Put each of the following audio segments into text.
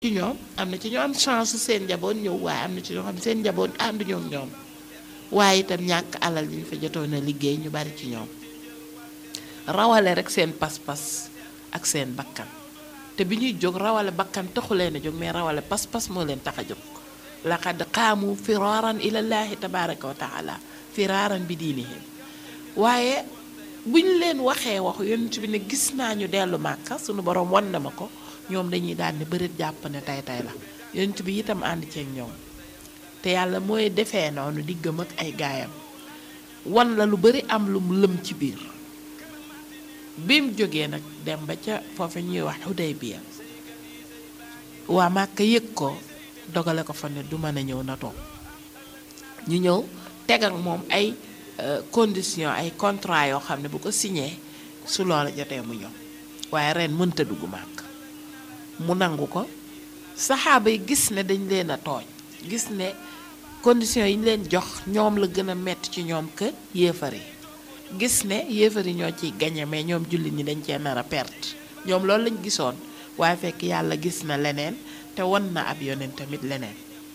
ci ñoom am na ci ñoo am chance seen njaboot ñëw waaye am na ci ñoo xam seen njaboot ànduñoo ak ñoom waaye itam ñàkk alal yi ñu fa jotoon a liggéey ñu bari ci ñoom rawale rek seen pas-pas ak seen bakkan te bi ñuy jóg rawale bakkan taxu leen a jóg mais rawale pas-pas moo leen tax a jóg laqad qaamu firaaran ilallaahi tabaraka wa taala firaaran bi diinihim waaye bu ñu leen waxee waxu yonent bi ne gis naa ñu dellu màkka sunu borom wan na ma ko ñoom dañuy daal ne bëreet jàpp ne tey la yonent bi itam ànd ceeg ñoom te yàlla mooy defee noonu diggam ak ay gaayam wan la lu bari am lu mu lëm ci biir bi mu jógee nag dem ba ca foofu ñuy wax Hudaybiya waa Màkka yëg ko dogale ko fa ne du mën a ñëw na toog ñu ñëw teg ak moom ay condition ay contrat yoo xam ne bu ko signé su loola jotee mu ñëw waaye ren mënta dugg Màkka mu nangu ko saxaaba yi gis ne dañ leen a tooñ gis ne condition yi ñu leen jox ñoom la gën a metti ci ñoom que yéefar yi gis ne yéefar yi ñoo ciy gañe mais ñoom jullit ñi dañ cee nar a perte ñoom loolu lañ gisoon waaye fekk yàlla gis na leneen te won na ab yonent tamit leneen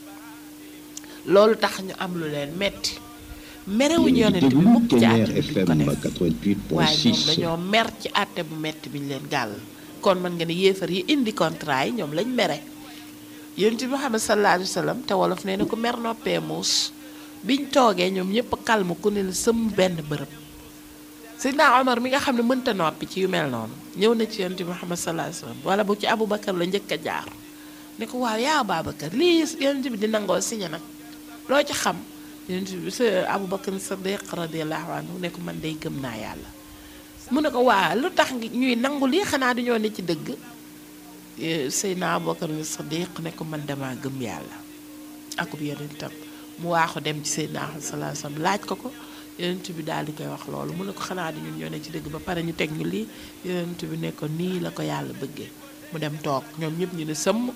loolu tax ñu am lu leen metti merewuñu yonent bi mukk ci àtte bi duñ ko def waaye ñoom dañoo mer ci àtte bu metti bi ñu leen gàll kon mën nga ne yéefar yi indi contrat yi ñoom lañ mere yonent bi Muhammad sallallahu alayhi wa sallam te wolof nee na ko mer noppee muus biñ toogee ñoom ñëpp kalmu ku ne la sëm benn bërëb Seydina Omar mi nga xam ne mënta noppi ci yu mel noonu ñëw na ci yonent bi Muhammad sallallahu alayhi wa sallam wala bu ci Aboubacar la njëkk a jaar ne ko waaw yaa Babacar lii yonent bi di nangoo signé nag loo ci xam yonent bi sa Aboubacar Sadiq radiyallahu anhu ne ko man day gëm naa yàlla mu ne ko waa lu tax ñuy nangu lii xanaa dañoo ne ci dëgg Seydina Aboubacar Sadiq ne ko man dama gëm yàlla akub yonentam mu waaxu dem ci Seydina sallallahu alayhi wa sallam laaj ko yonent bi daal di koy wax loolu mu ne ko xanaa di ñun ñoo ne ci dëgg ba pare ñu teg ñu lii yonent bi ne ko nii la ko yàlla bëggee mu dem toog ñoom ñëpp ñu ne sëmm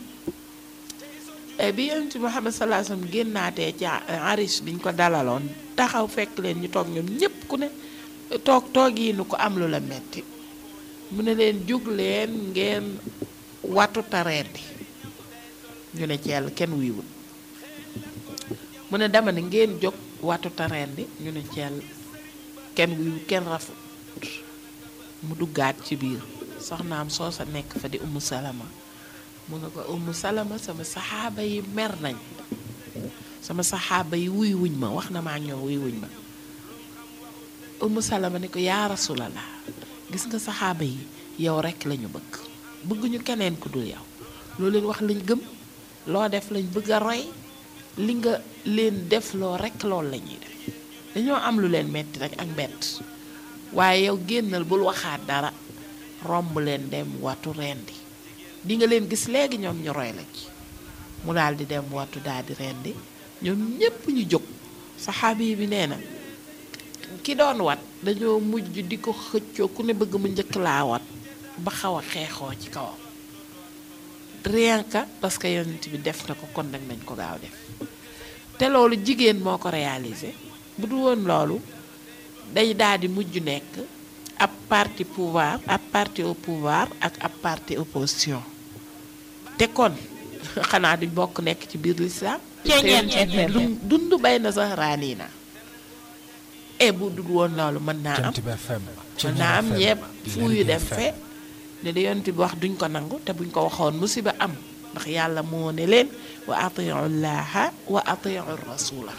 bi yonent bi Muhammad sallallahu alayhi wa sallam génnaatee ci arish biñ ko dalaloon taxaw fekk leen ñu toog ñoom ñëpp ku ne toog yi nu ko am lu la metti mu ne leen jóg leen ngeen watu tareeti ñu ne ceel kenn wiiwul mu ne dama ne ngeen jóg watu tarendi ñu ne ceel kenn wiiwul kenn rafut mu duggaat ci biir soxnaam soo sa nekk fa di Ummu Salama mu ne ko Ummu Salama sama saxaaba yi mer nañ sama saxaaba yi wuy wuñ ma wax na ma ak ñoom wuy wuñ ma Ummu Salama ne ko yaa Rasulallah gis nga saxaaba yi yow rekk lañu bëgguñu keneen ku dul yow loo leen wax lañ gëm loo def lañ bëgg a roy li nga leen def loo rekk loolu lañuy def dañoo am lu leen metti rek ak mbett waaye yow génnal bul waxaat dara romb leen dem watu rendi di nga leen gis léegi ñoom ñu roy la ci mu daal di dem watu daal di rendi ñoom ñépp ñu jóg saxaabi bi nee na ki doon wat dañoo mujj di ko xëccoo ku ne bëgg mu njëkk laa wat ba xaw a xeexoo ci kawam rien que parce que yonent bi def na ko kon nag nañ ko gaaw def te loolu jigéen moo ko réalisé bu du woon loolu day daal di mujj nekk ab parti pouvoir ab parti au pouvoir ak ab parti opposition te kon xanaa duñ bokk nekk ci biir lislaam te dund bay na sax raanii na bu dul woon loolu mën naa am ñepp fuuyu dem fe ne da yonent bi wax duñ ko nangu te buñ ko waxoon musiba am ndax yàlla moo ne leen wa atiu llaha wa atiu rasula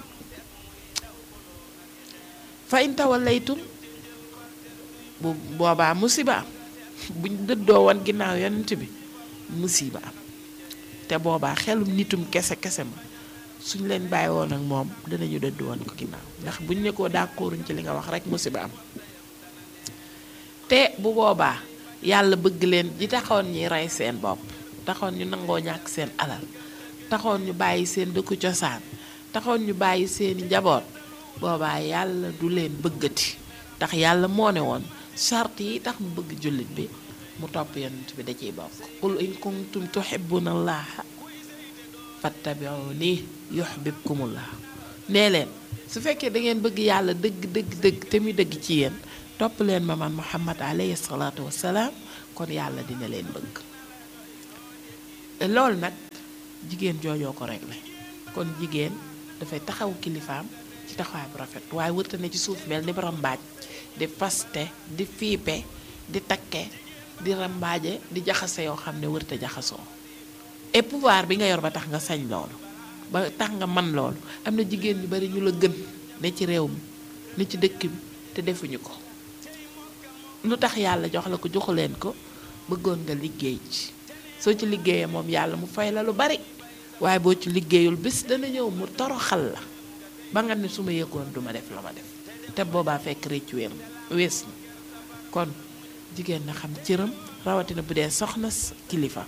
fa in tawallaytum bu boobaa musiba am buñ dëddoo woon ginnaaw yonent bi musiba am te boobaa xelum nitum kese ma suñ leen bàyyi woon ak moom dinañu dëdd woon ko ginnaaw ndax buñ ne koo d'accorduñ ci li nga wax rek musiba am te bu boobaa yàlla bëgg leen ji taxoon ñi rey seen bopp taxoon ñu nangoo ñàkk seen alal taxoon ñu bàyyi seen dëkku cosaan taxoon ñu bàyyi seeni njaboot boobaa yàlla du leen bëggati ndax yàlla moo ne woon charte yi tax mu bëgg jullit bi mu topp yonent bi da ciy bokk qul in kuntum tuhibbuna allaha fattabi'uni yuhibbukumullah nee leen su fekkee da ngeen bëgg yàlla dëgg te muy dëgg ci yéen topp leen ma man Muhammad alayhi salaatu wassalaam kon yàlla dina leen bëgg loolu nag jigéen joojoo ko réglé kon jigéen dafay taxaw kilifaam ci taxawaay bu rafet waaye wërta ne ci suuf mel ni rambaaj di faste di fiipe di takke di rambaaje di jaxase yoo xam ne wërta jaxasoo et pouvoir bi nga yor ba tax nga sañ loolu ba tax nga man loolu am na jigéen ñu bari ñu la gën ne ci réew mi ne ci dëkk bi te defuñu ko lu tax yàlla jox la ko joxu leen ko bëggoon nga liggéey ci soo ci liggéeyee moom yàlla mu fay la lu bari waaye boo ci liggéeyul bés dana ñëw mu toroxal la ba nga ne su ma yëgoon duma def la ma def te boobaa fekk réccu wees na kon jigéen na xam cëram rawatina bu dee soxna kilifa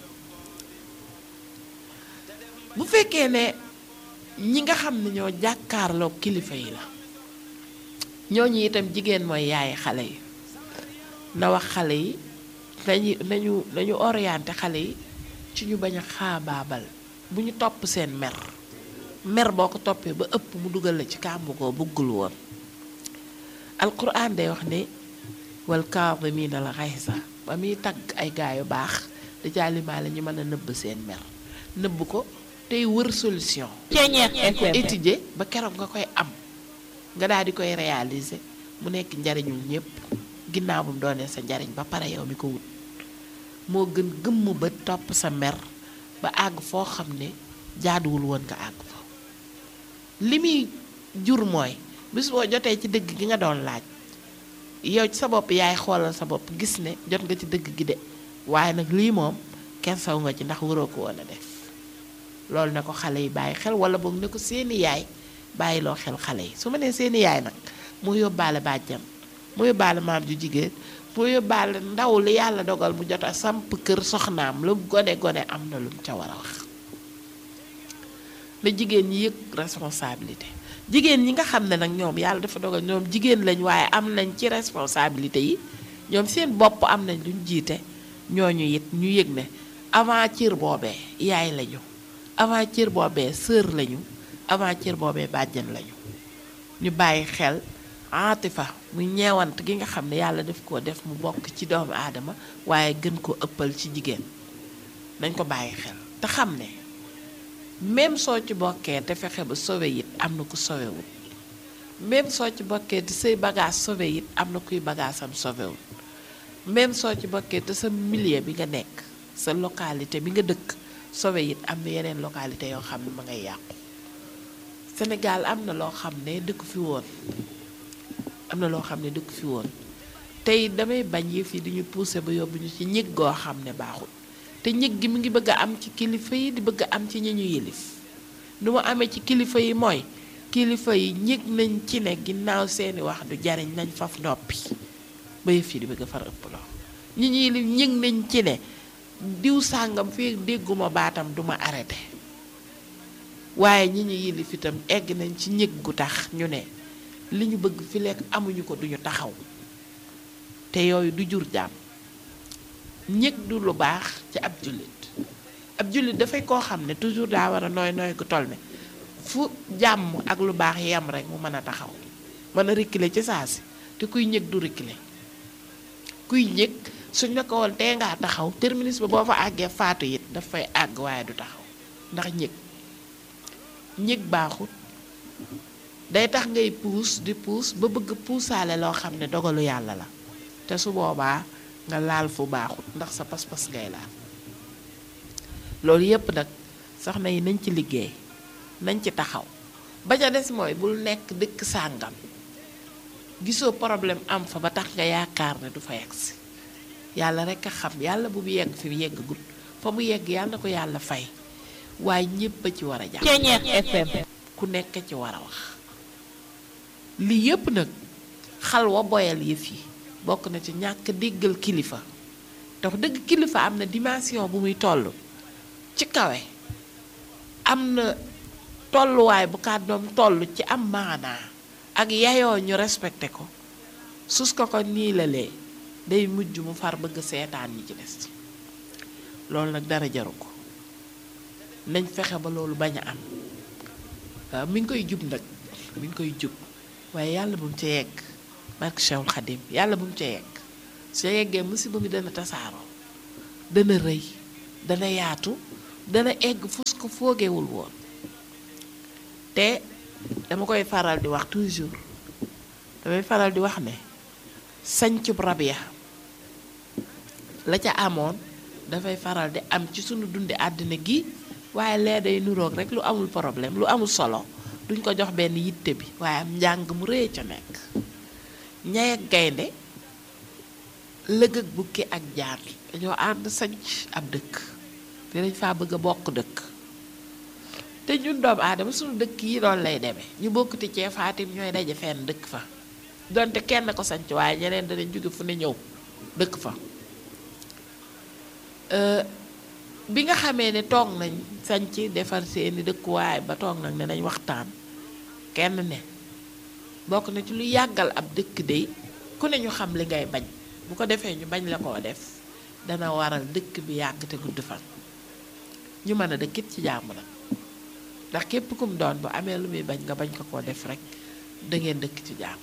bu fekkee ne ñi nga xam ne ñoo jàkkaarloo kilifa yi la ñooñu itam jigéen mooy yaay xale yi na wax xale yi nañu orienté xale yi ci ñu bañ a xaabaabal bu ñu topp seen mer boo ko toppee ba ëpp mu dugal la ci kàmbu koo bëggul woon alquran day wax ne wal kaadimiina al ghayza ba muy tagg ay gaa yu baax da jaalimaale ñu mën a nëbb seen mer nëbb ko tey wër solution ko étudier ba keroog nga koy am nga daal di koy réaliser mu nekk njariñul ñépp ginnaaw bu mu doonee sa njariñ ba pare yow mi ko wut moo gën gëmm ba topp sa mer ba àgg foo xam ne jaaduwul woon nga àgg fa li muy jur mooy bis boo jotee ci dëgg gi nga doon laaj yow ci sa bopp yaay xoolal sa bopp gis ne jot nga ci dëgg gi de waaye nag lii moom kenn saw nga ci ndax waroo ko woon a def loolu na ko xale yi bàyyi xel wala boog ne ko seeni yaay bàyyiloo xel xale yi su ma nee seeni yaay nag mu yóbbaale bàjjam mu yóbbaale maam ju jigéen mu yóbbaale ndaw li yàlla dogal mu jot a samp kër soxnaam lu gone am na lu mu ca war a wax na jigéen ñi yëg responsabilité jigéen ñi nga xam ne nag ñoom yàlla dafa dogal ñoom jigéen lañ waaye am nañ ci responsabilité yi ñoom seen bopp am nañ luñ jiite ñooñu it ñu yëg ne avant cër boobee yaay lañu avant cër boobee sœur lañu avant cër boobee bàjjan lañu ñu bàyyi xel atifa muy ñeewant gi nga xam ne yàlla daf koo def mu bokk ci doomu aadama waaye gën ko ëppal ci jigéen nañ ko bàyyi xel te xam ne même soo ci bokkee te fexe ba sowe it am na ku sowewut même soo ci bokkee te say bagage sowe it am na kuy bagaasam sowewut même soo ci bokkee te sa milieu bi nga nekk sa localité bi nga dëkk sowe it am na yeneen localité yoo xam ne ma ngay yàqu Sénégal am na loo xam ne dëkk fi woon tey damay bañ yëf yi di ñu pousser ba yóbbu ñu ci ñig goo xam ne baaxul te ñig gi mu ngi bëgg a am ci kilifa yi di bëgg a am ci ñi ñu yilif nu mu amee ci kilifa yi mooy kilifa yi ñig nañ ci ne ginnaaw seeni wax du jariñ nañ faf noppi ba yëf yi di bëgg a far ëpp loo ñi ñu yilif ñig nañ ci ne diw sàngam fii dégguma baatam duma arrêté waaye ñi ñu yilif itam egg nañ ci ñig gu tax ñu ne li ñu bëgg fi lekk amuñu ko duñu taxaw te yooyu du jur jàmm ñëg du lu baax ci ab jullit dafay koo xam ne toujours daa war a nooy gu toll ne fu jàmm ak lu baax yem rek mu mën a taxaw mën a reculer ci saa si te kuy ñëg du reculer kuy ñëg suñ la ko woon tee ngaa taxaw terminus ba boo fa àggee faatu it dafay àgg waaye du taxaw ndax ñëg baaxut day tax ngay puus di puus ba bëgg puusaale loo xam ne dogalu yàlla la te su boobaa nga laal fu baaxut ndax sa pas-pas ngay laal loolu yépp nag soxna yi nañ ci liggéey nañ ci taxaw ba ca des mooy bul nekk dëkk sàngam gisoo problème am fa ba tax nga yaakaar ne du fa yegsi yàlla rekk a xam yàlla bu mu yegg fi mu yegg gut fa mu yegg yàlla na ko yàlla fay waaye ñépp a ci war a jàpp FM ku nekk ci war a wax lii yépp nag xal wa boyal yëf yi bokk na ci ñàkk déggal kilifa ndax dëgg kilifa am na dimension bu muy toll ci kawe am na tolluwaay bu kàddoom toll ci am maanaa ak yayoo ñu respecté ko sus ko nii la lee day mujj mu far bëgg seetaan ñi ci des loolu nag dara jaru ko nañ fexe ba loolu bañ a am waaw mi ngi koy jub nag mi ngi koy jub waaye yàlla bu mu ca yegg barke Cheikhul Khadim yàlla bu mu ca yegg su yeggee musiba mi dana tasaaroo dana rëy dana yaatu dana egg fus ko foogewul woon. te dama koy faral di wax toujours damay faral di wax ne sañcub rab ya la ca amoon dafay faral di am ci sunu dundi àddina gi, waaye lee day nuroog rek lu amul problème lu amul solo duñ ko jox benn yitte bi, waaye am njàng mu rëy ca nekk. ñay ak gaynde, lëg ak bukki ak jaan dañoo ànd sañc ab dëkk te dañ faa bëgg a bokk dëkk. te ñun doomu aadama sunu dëkk yi noonu lay demee, ñu bokkati cee Fatim ñooy daje fenn dëkk fa donte kenn ko sañc waaye ñeneen danañ jóge fu ne ñëw dëkk fa. bi nga xamee ne toog nañ sañc defar seeni dëkkuwaay ba toog nag ne nañ waxtaan, kenn ne bokk na ci lu yàggal ab dëkk dey ku ne ñu xam li ngay bañ, bu ko defee ñu bañ la koo def dana waral dëkk bi yàgg te gudd fan ñu mën a dëkkit ci jàmm nag. ndax képp kum doon bu amee lu muy bañ nga bañ ko koo def rek dangeen dëkk ci jàmm.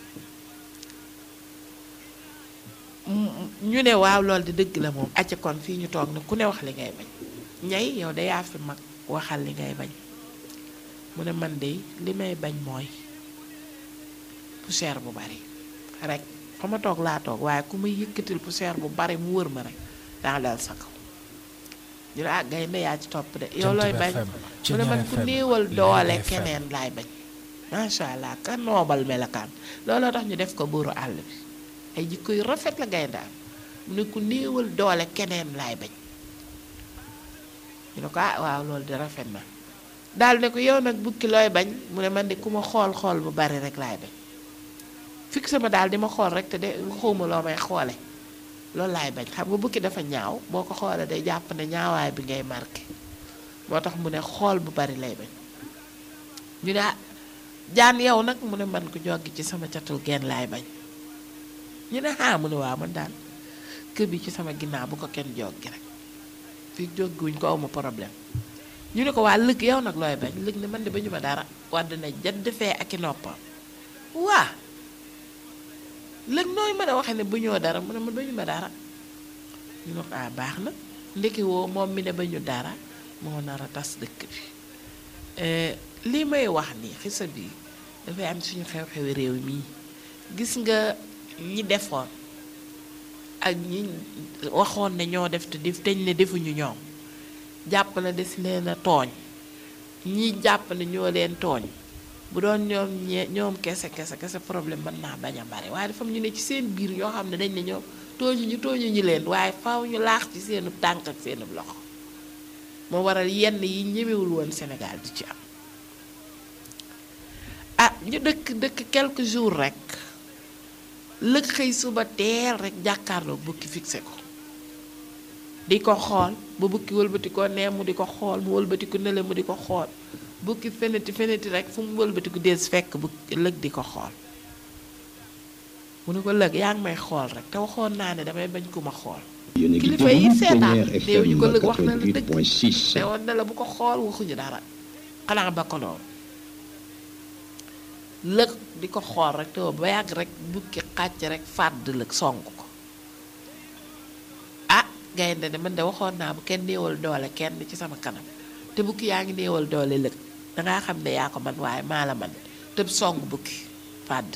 ñu ne waaw loolu di dëgg la moom acca kon fii ñu toog ne ku ne wax li ngay bañ. ñay yow de yaa fi mag waxal li ngay bañ. mu ne man de li may bañ mooy poussière bu bari rek fa ma toog laa toog, waaye ku may yëkkatil poussière bu bari mu wër ma rek daa dal sa kaw. ñu ne ah gaynde yaa ci topp de yow looy bañ. mu ne man ku néewal doole keneen laay bañ. macha allah ka noobal melakaan looloo tax ñu def ko buuru àll bi, ay jikko yu rafet la gaynde am. mu ne ku néewal doole keneen laay bañ. ñu ne ko ah waaw loolu di rafet na. daal ne ko yow nag bukki looy bañ. mu ne man de ku ma xool bu bari rek laay bañ. fixé ma daal di ma xool rek te de xawma loo may xoole loolu laay bañ. xam nga bukki dafa ñaaw, boo ko xoolee day jàpp ne ñaawaay bi ngay marqué, moo tax mu ne xool bu bari lay bañ. ñu ne ah jaan yow nag. mu ne man ko joggi ci sama catul genn laay bañ. ñu ne ah mu ne waaw man daal kër bi ci sama ginnaaw bu ko kenn joggi rek, fii joggiwuñ ko awma problème. ñu ne ko waa lëg yow nag looy bañ. lëg ne man de bañu ma dara, wadd na jadd fee ak i noppam. waa lëg nooy mën a waxee ne bañoo dara. mu ne man bañu ma dara. ñu ne ko ah baax na, ndeki woo moom mi ne bañu dara moo nar a tas dëkk bi. lii may wax ni xisa bi dafay am suñu xew-xewi réew mii. gis nga ñi defoon ak ñi waxoon ne ñoo def te teñ ne defuñu ñoom, jàpp na des leen a tooñ. ñi jàpp ne ñoo leen tooñ bu doon ñoom kese problème mën naa bañ a bari, waaye dafa am ñu ne ci seen biir ñoo xam ne dañ ne ñoom tooñu leen, waaye faaw ñu laax ci seenu tànk ak seenu loxo. moo waral yenn yi ñemewul woon Sénégal di ci am. ah ñu dëkk quelques jours rek lëg xëy suba teel rek jàkkaarloo bukki fixé ko di ko xool ba bukki wëlbati ko nee mu di ko xool mu wëlbati ko nele mu di ko xool bukki feneti rek fu mu wëlbati ko dees fekk bukki lëg di ko xool. mu ne ko lëg yaa ngi may xool rek te waxoon naa ne damay bañ ku ma xool. kilifa yi seetaan néew ñu ko lëg wax na la dëgg ne woon na la bu ko xool waxuñu dara xanaa ba ko noonu. lëg di ko xool rek te ba yàgg rek bukki xàcc rek fàdd lëg song ko. ah gaynde ne man de waxoon naa bu kenn néewal doole kenn ci sama kanam te bukki yaa ngi néewal doole lëg dangaa xam ne yaa ko man waaye maa la man tëb song bukki fàdd.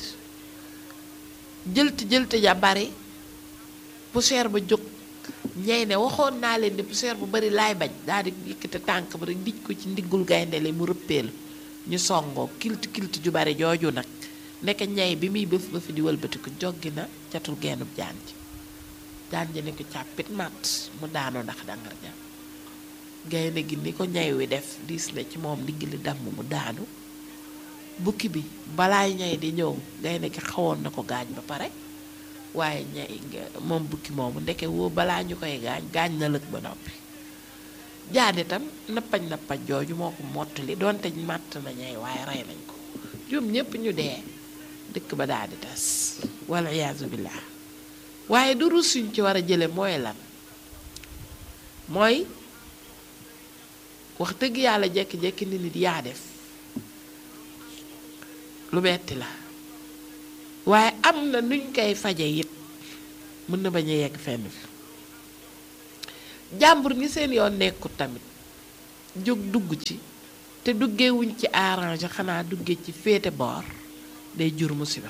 jëlte ja bari poussière ba jóg ñey ne waxoon naa leen ne poussière bu bari laay bañ, daal di yëkkate tànk ba rek dij ko ci ndiggul gaynde li mu rëppeelu ñu songoo kilti ju bari jooju nag nekk ñay bi muy bëf bëfi di wëlbatiku joggi na catul geenub jaan ji ne ko càppit matt mu daanu ndax dangar ja. gaynde gi ni ko ñay wi def diis na ci moom ndigg li damm mu daanu. bukki bi balaay ñay di ñëw gaynde gi xawoon na ko gaañ ba pare, waaye ñay moom bukki moomu ndeke woo balaa ñu koy gaañ na lëg ba noppi. jaan itam nappañ jooju moo ko mottali doonte màtt na ñay waaye rey nañ ko ñoom ñépp ñu dee dëkk ba daal di tas walla iyaazu billaah. waaye du rus suñ ci war a jële mooy lan mooy wax dëgg yàlla jekki-jekki ni nit yaa def lu metti la, waaye am na nuñ koy faje it mën na bañ a yegg fenn fi. jàmbur ñi seen yoon nekkut tamit jóg dugg ci te duggewuñ ci arrangé xanaa dugge ci féete boor day jur musiba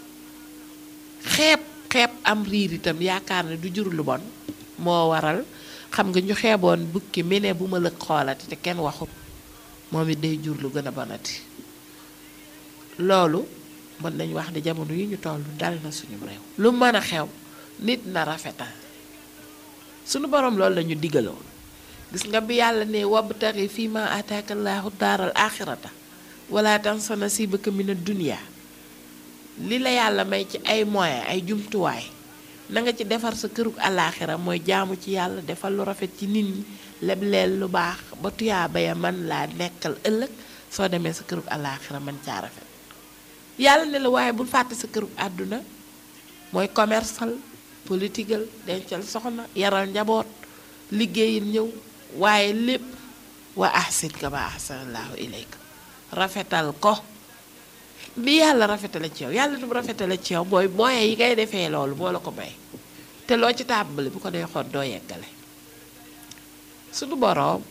xeeb am riir itam yaakaar ne du jur lu bon moo waral xam nga ñu xeeboon bukki mi ne bu ma lëg xoolati te kenn waxut moom it day jur lu gën a bonati loolu mën nañ wax ne jamono yi ñu toll dal na suñu réew lu mën a xew nit na rafetal suñu borom loolu la ñu digaloon gis nga bi yàlla ne wabtaghi fii ma ataaka llaahu daaral aaxirata wala tansa nasiibaka mina dunya li la yàlla may ci ay moyens ay jumtuwaay na nga ci defar sa kërug alaaxira mooy jaamu ci yàlla defal lu rafet ci nit ñi lebleel lu baax ba tuyaaba ya man laa nekkal ëllëg soo demee sa kërug alaaxira man caa rafet yàlla ne la waaye bul fàtte sa kërug àdduna mooy commercial politigal dencal soxna yaral njaboot liggéeyil ñëw waaye lépp wa ahsin kama ahsanallaahu ilayka rafetal ko bi yàlla rafetale ci yow yàlla du rafetale ci yow booy booye yi ngay defee loolu moo la ko may te loo ci tàmbali bu ko dee xool doo yeggale suñu boroom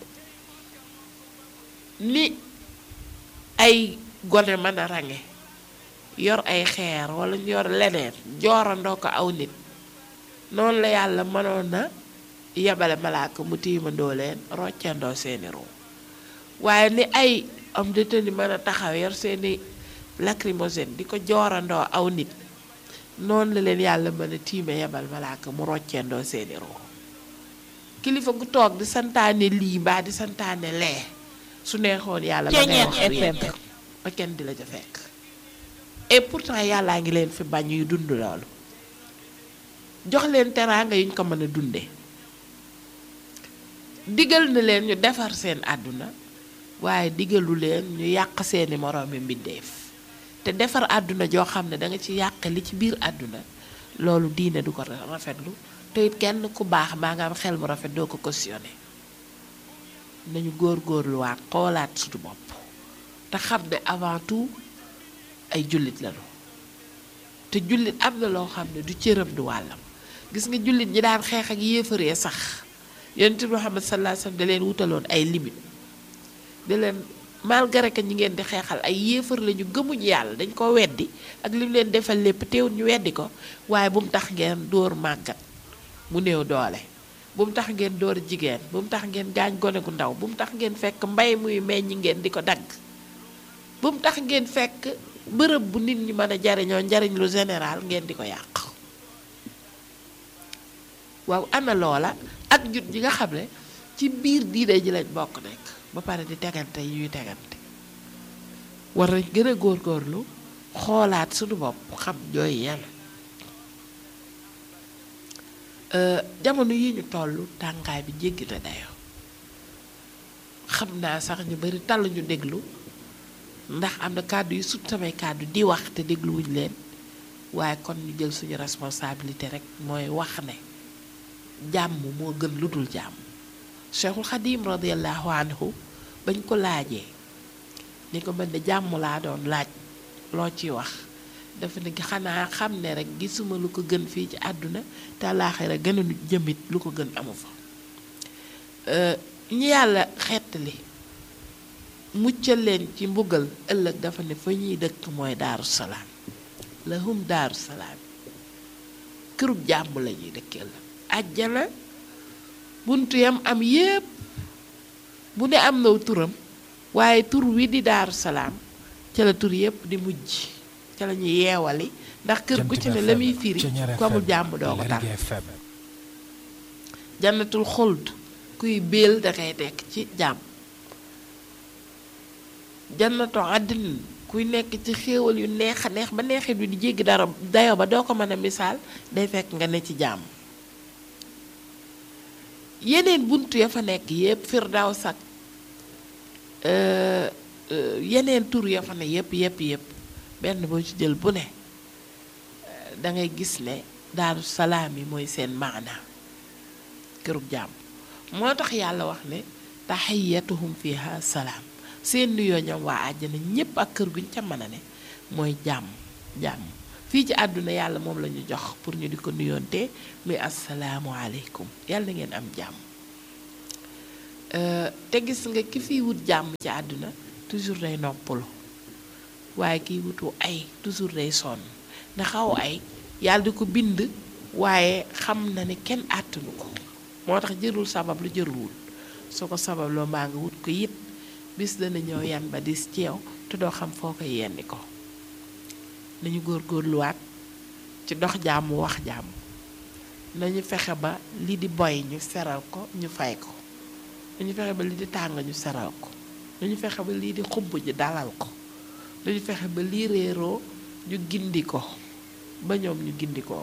ni ay gone mën a range yor ay xeer wala ñu yor leneen joorandoo ko aw nit noonu la yàlla mënoon na yebale malaaka mu tiimandoo leen roccandoo seeni ruu waaye ni ay am de tenue mën a taxaw yor seeni lacrymogène di ko joorandoo aw nit noonu la leen yàlla mën a tiime yebal malaaka mu roccandoo seeni ruu kilifa gu toog di santaane lii mbaa di santaane lee su neexoon yàlla ba ngay wax yegg ba kenn di la ca fekk et pourtant yàllaa ngi leen fi bañ yu dund loolu jox leen teraanga yuñ ko mën a dunde digal na leen ñu defar seen àdduna waaye digalu leen ñu yàq seeni moroomi mbindeef te defar àdduna joo xam ne da nga ci yàq li ci biir àdduna loolu diine du ko rafetlu te it kenn ku baax maa nga am xel mu rafet doo ko cautionné nañu góorgóorluwaat xoolaat suñu bopp te xam ne avant tout ay jullit lañu te jullit am na loo xam ne du cëram du wàllam gis nga jullit ñi daan xeex ak yéefaree sax yonent bi Muhammad sallallahu alayhi wasallam da leen wutaloon ay limite da leen malgré que ñi ngeen di xeexal ay yéefar lañu gëmuñu yàlla dañ ko weddi ak li mu leen defal lépp teewul ñu weddi ko waaye bu mu tax ngeen dóor màggat mu néew doole bu mu tax ngeen dóor jigéen bu mu tax ngeen gaañ gone gu ndaw bu mu tax ngeen fekk mbay muy meññi ngeen di ko dagg bu mu tax ngeen fekk bërëb bu nit ñi mën a jariñoo njariñ lu général ngeen di ko yàq waaw ana loola ak jut ji nga xam ne ci biir diine ji lañ bokk nekk ba pare di tegante yi ñuy tegante war nañ gën a góorgóorlu xoolaat suñu bopp xam ñooy yan jamono yi ñu toll tàngaay bi jéggi na dayoo xam naa sax ñu bari tàll ñu déglu ndax am na kàddu yu sut samay kàddu di wax te dégluwuñ leen waaye kon ñu jël suñu responsabilité rek mooy wax ne jàmm moo gën lu dul jàmm Cheikhul Xadim radiallahu anhu bañ ko laajee ni ko mën de jàmm laa doon laaj loo ciy wax dafa ne xanaa xam ne rek gisuma lu ko gën fii ci àdduna te àllaaxira gën a jëmit lu ko gën amu fa ñu yàlla xettali muccal leen ci mbugal ëllëg dafa ne fa ñuy dëkk mooy daaru salaam lahum daaru salaam kërug jàmm la ñuy dëkkee ëllëg àjjana buntu yam am yépp bu ne am na turam waaye tur wi di daaru salaam ca la tur yépp di mujj ca la ñuy yeewali ndax kër gu ci ne la muy firi ku amul jàmm doo ko tal jannatul xuld kuy béel da kay nekk ci jàmm jannatu àddin kuy nekk ci xéewal yu neex a neex ba neexit bi di jéggi dara dayo ba doo ko mën a misaal day fekk nga ne ci jàmm yeneen buntu ya fa nekk yépp firdaws ak yeneen tur ya fa ne yépp benn boo ci jël bu ne da ngay gis ne daaru salaam yi mooy seen maana kërug jàmm moo tax yàlla wax ne taxiyatuhum fiha salaam seen nuyoo ñoom waa àjjana ñépp ak kër guñ ca mën a ne mooy jàmm fii ci àdduna yàlla moom la ñu jox pour ñu di ko nuyoonte muy asalaamu aleykum yàlla na ngeen am jàmm te gis nga ki fiy wut jàmm ci àdduna toujours day noppalu waaye kiy wutu ay toujours day sonn ndax xaw ay yàlla di ko bind waaye xam na ne kenn àttanu ko moo tax jërul sabab lu jërul soo ko sabab loo mbaa nga wut ko it bis dana ñëw yan ba dis ci yow te doo xam foo koy yenni ko nañu góorgóorluwaat ci dox jàmm wax jàmm nañu fexe ba lii di boy ñu seral ko ñu fay ko nañu fexe ba lii di tàng ñu seral ko nañu fexe ba lii di xubb ji dalal ko nañu fexe ba lii réeroo ñu gindi ko ba ñoom ñu gindi ko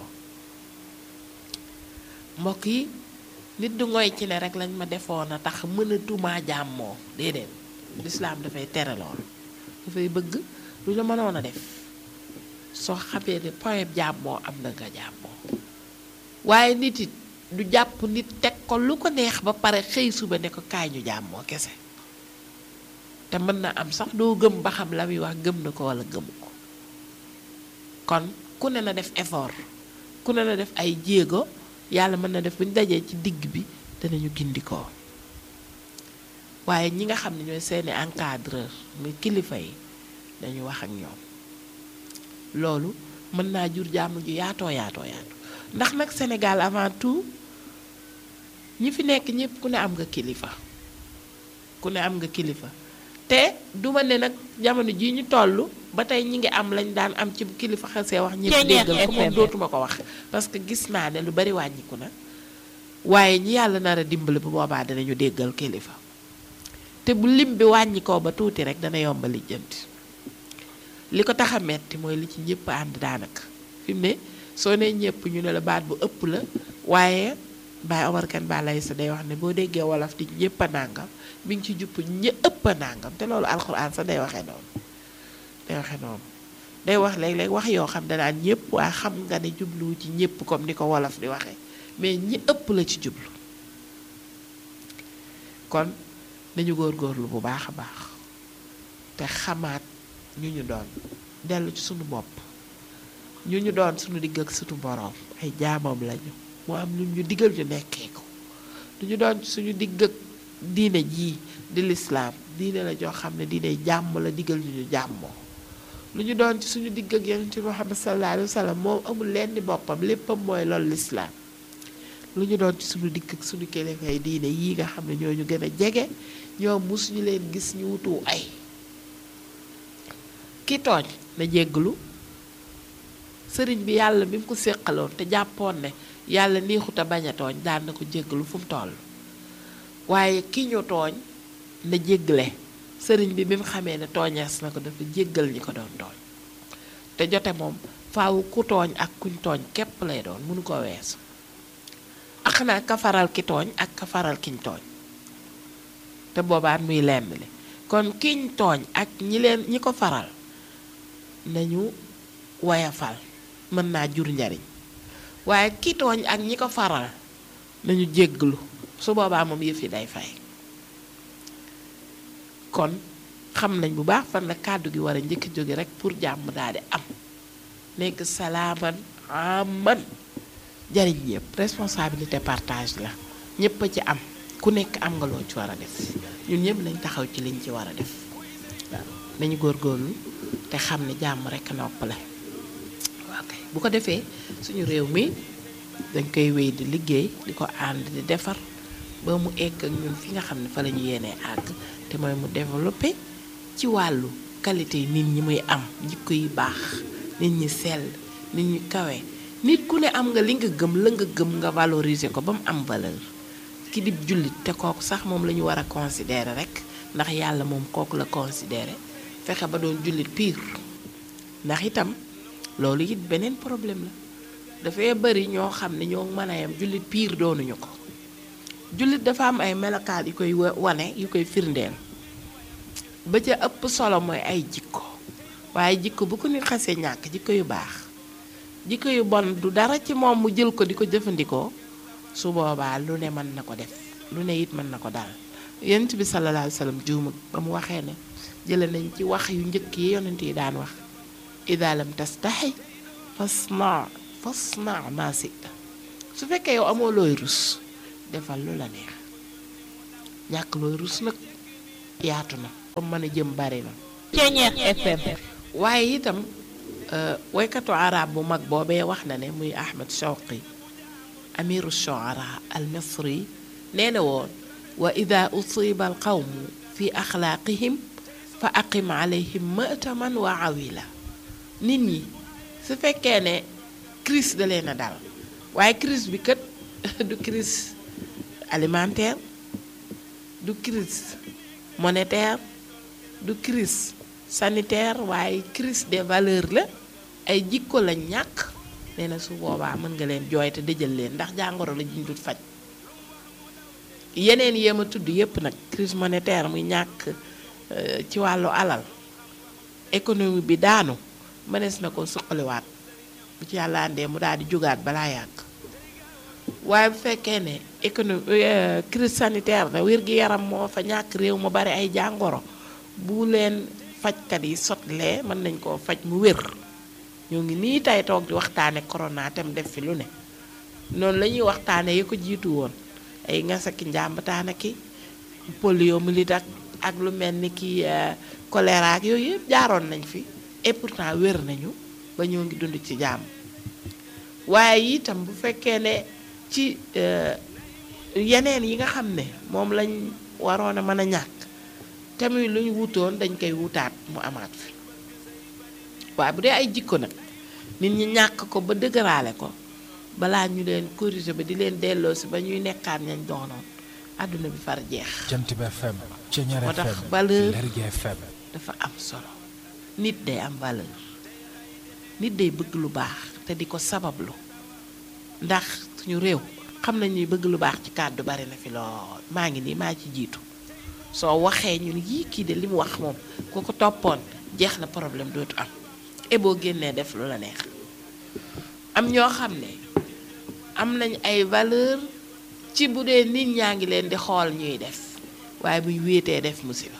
mbokk yi nit du ngoy ci ne rek lañ ma defoon a tax mënatuma jàmmoo déedéet lislaam dafay tere lool dafay bëgg lu la mënoon a def soo xamee ne point jàmmoo am na nga jàmmoo waaye nit it du jàpp nit teg ko lu ko neex ba pare xëy suba ne ko kaay ñu jàmmoo kese te mën na am sax doo gëm ba xam la muy wax gëm na ko walla gëmu ko kon ku ne na def effort ku ne na def ay jéego yàlla mën na def bu ñu dajee ci digg bi danañu gindikoo waaye ñi nga xam ne ñooy seeni encadreur muy kilifa yi dañu wax ak ñoom loolu mën naa jur jàmm ju yaatoo ndax nag Sénégal avant tout ñi fi nekk ñëpp ku ne am nga kilifa te duma ne nag jamono jii ñu toll ba tey ñi ngi am lañ daan am ci kilifa xasee wax ñëpp déggal ko moom dootuma ko wax parce que gis naa ne lu bari wàññiku na waaye ñi yàlla nar a dimbali bu boobaa danañu déggal kilifa te bu lim bi wàññikoo ba tuuti rek dana yomba lijjanti li ko tax a metti mooy li ci ñëpp ànd daanaka fi mu ne soo nee ñëpp ñu ne la baat bu ëpp la waaye Baye Omar Kane ba lay sa day wax ne boo déggee wolof di ñëpp a nàngam mi ngi ci jupp ñi ëpp a nàngam te loolu alxuraan sax day waxee noonu day wax léeg-léeg wax yoo xam danaan ñëpp waa xam nga ne jubluwu ci ñëpp comme ni ko wolof di waxee mais ñi ëpp la ci jublu kon nañu góorgóorlu bu baax a baax te xamaat ñu doon dellu ci sunu bopp ñu doon sunu digg ak sunu boroom ay jaamam lañu mu am lu ñu digal ñu nekkee ko du ñu doon suñu digg ak diine jii di lislaam diine la joo xam ne diine jàmm la digal ñu jàmmoo lu ñu doon ci suñu digg ak yonent bi Muhammad sallallahu alayhi wa sallam moom amul lenn ni boppam léppam mooy loolu lislaam lu ñu doon ci suñu digg ak suñu kilifay diine yii nga xam ne ñoo ñu gën a jege ñoom musuñu leen gis ñu wutu ay ki tooñ na jégglu sëriñ bi yàlla bi mu ko séqaloon te jàppoon ne yàlla neexut a bañ a tooñ daan na ko jégglu fu mu toll waaye ki ñu tooñ na jéggale sëriñ bi bi mu xamee ne tooñees na ko dafa jéggal ñi ko doon tooñ te jote moom faaw ku tooñ ak kuñ tooñ képp lay doon mënu ko weesu ak naa ka faral ki tooñ ak ka faral kiñ tooñ te boobaat muy lenn li kon kiñ tooñ ak ñi ko faral nañu woyafal mën naa jur njariñ waaye ki tooñ ak ñi ko faral nañu jégglu su boobaa moom yëf yi day fay kon xam nañ bu baax fan la kàddu gi war a njëkk jóge rek pour jàmm daal di am nekk salaaman aman jariñ ñëpp responsabilité partage la ñëpp a ci am ku nekk am nga loo ci war a def ñun ñëpp lañ taxaw ci liñ ci war a def waaw nañu góorgóorlu te xam ne jàmm rekk noppale ok bu ko defee suñu réew mi dañ koy wéy di liggéey di ko ànd di defar ba mu egg ak ñun fi nga xam ne fa la ñu yéenee àgg te mooy mu développé ci wàllu qualité yi nit ñi muy am jikko yi baax nit ñi sell nit ñi kawe nit ku ne am nga li nga gëm la nga gëm nga valoriser ko ba mu am valeur ki di jullit te kooku sax moom la ñu war a considérer rek ndax yàlla moom kooku la considérer fexe ba doon jullit pire ndax itam loolu it beneen problème la dafay bari ñoo xam ne ñoo mën a yam jullit pire doonuñu ko jullit dafa am ay melokaan yu koy wane yu koy firndeel ba ca ëpp solo mooy ay jikko waaye jikko bu ko nit xasee ñàkk jikko yu baax jikko yu bon du dara ci moom mu jël ko di ko jëfandikoo su boobaa lu ne mën na ko def lu ne it mën na ko daal yonent bi sallallahu alayhi wa sallam juumut ba mu waxee ne jële nañ ci wax yu njëkk yi yonent yi daan wax ida lam tastahi fasna ma sita su fekkee yow amoo looy rus defal lu la neex ñàkk looy rus nag yaatu na comme mën a jëm bari na. Ceeñeex FM. waaye itam woykatu arab bu mag boobee wax na ne muy Ahmed Shawqi amiru shuara al misri nee na woon wa ida usiba al qawmu fi axlaaqihim fa aqim alayhim mataman wa awila. nit ñi su fekkee ne crise da leen a dal waaye crise bi kat du crise alimentaire du crise monétaire du crise sanitaire waaye crise des valeurs la ay jikko lañ ñàkk nee na su boobaa mën nga leen jooy te dëjal leen ndax jàngoro la juñ dut faj. yeneen yéem a tudd yépp nag crise monétaire muy ñàkk ci wàllu alal économie bi daanu mënees na ko suqaliwaat bu ci yàlla àndee mu daal di jógaat balaa yàgg waaye bu fekkee ne économie crise sanitaire la wér-gi-yaram moo fa ñàkk réew mu bari ay jàngoro bu leen fajkat yi sotlee mën nañ koo faj mu wér. ñoo ngi nii tey toog di waxtaane corona tam def fi lu ne noonu la ñuy waxtaane yi ko jiitu woon ay ngasaki njàmbataana ki poliomyélite ak lu mel ni ki choléra ak yooyu yëpp jaaroon nañ fi et pourtant wér nañu ba ñoo ngi dund ci jàmm. waaye itam bu fekkee ne ci yeneen yi nga xam ne moom lañ waroon a mën a ñàkk tamit lu ñu wutoon dañ koy wutaat mu amaat fi waaye bu dee ay jikko nag nit ñi ñàkk ko ba dëgëraale ko balaa ñu leen corriger ba di leen delloo si ba ñuy nekkaat ñañ doonoon àdduna bi far jeex. Jant bi FM. Ceeñeer FM. moo tax valeur Lergui FM. dafa am solo nit day am valeur nit day bëgg lu baax te di ko sabablu ndax suñu réew xam nañ ni bëgg lu baax ci kàddu bari na fi lool maa ngi nii maa ci jiitu soo waxee ñu ni yii kii de li mu wax moom ku ko toppoon jeex na problème dootu am et boo génnee def lu la neex. am ñoo xam ne am nañ ay valeur ci bu dee nit ñaa ngi leen di xool ñuy def waaye buy wéetee def musiba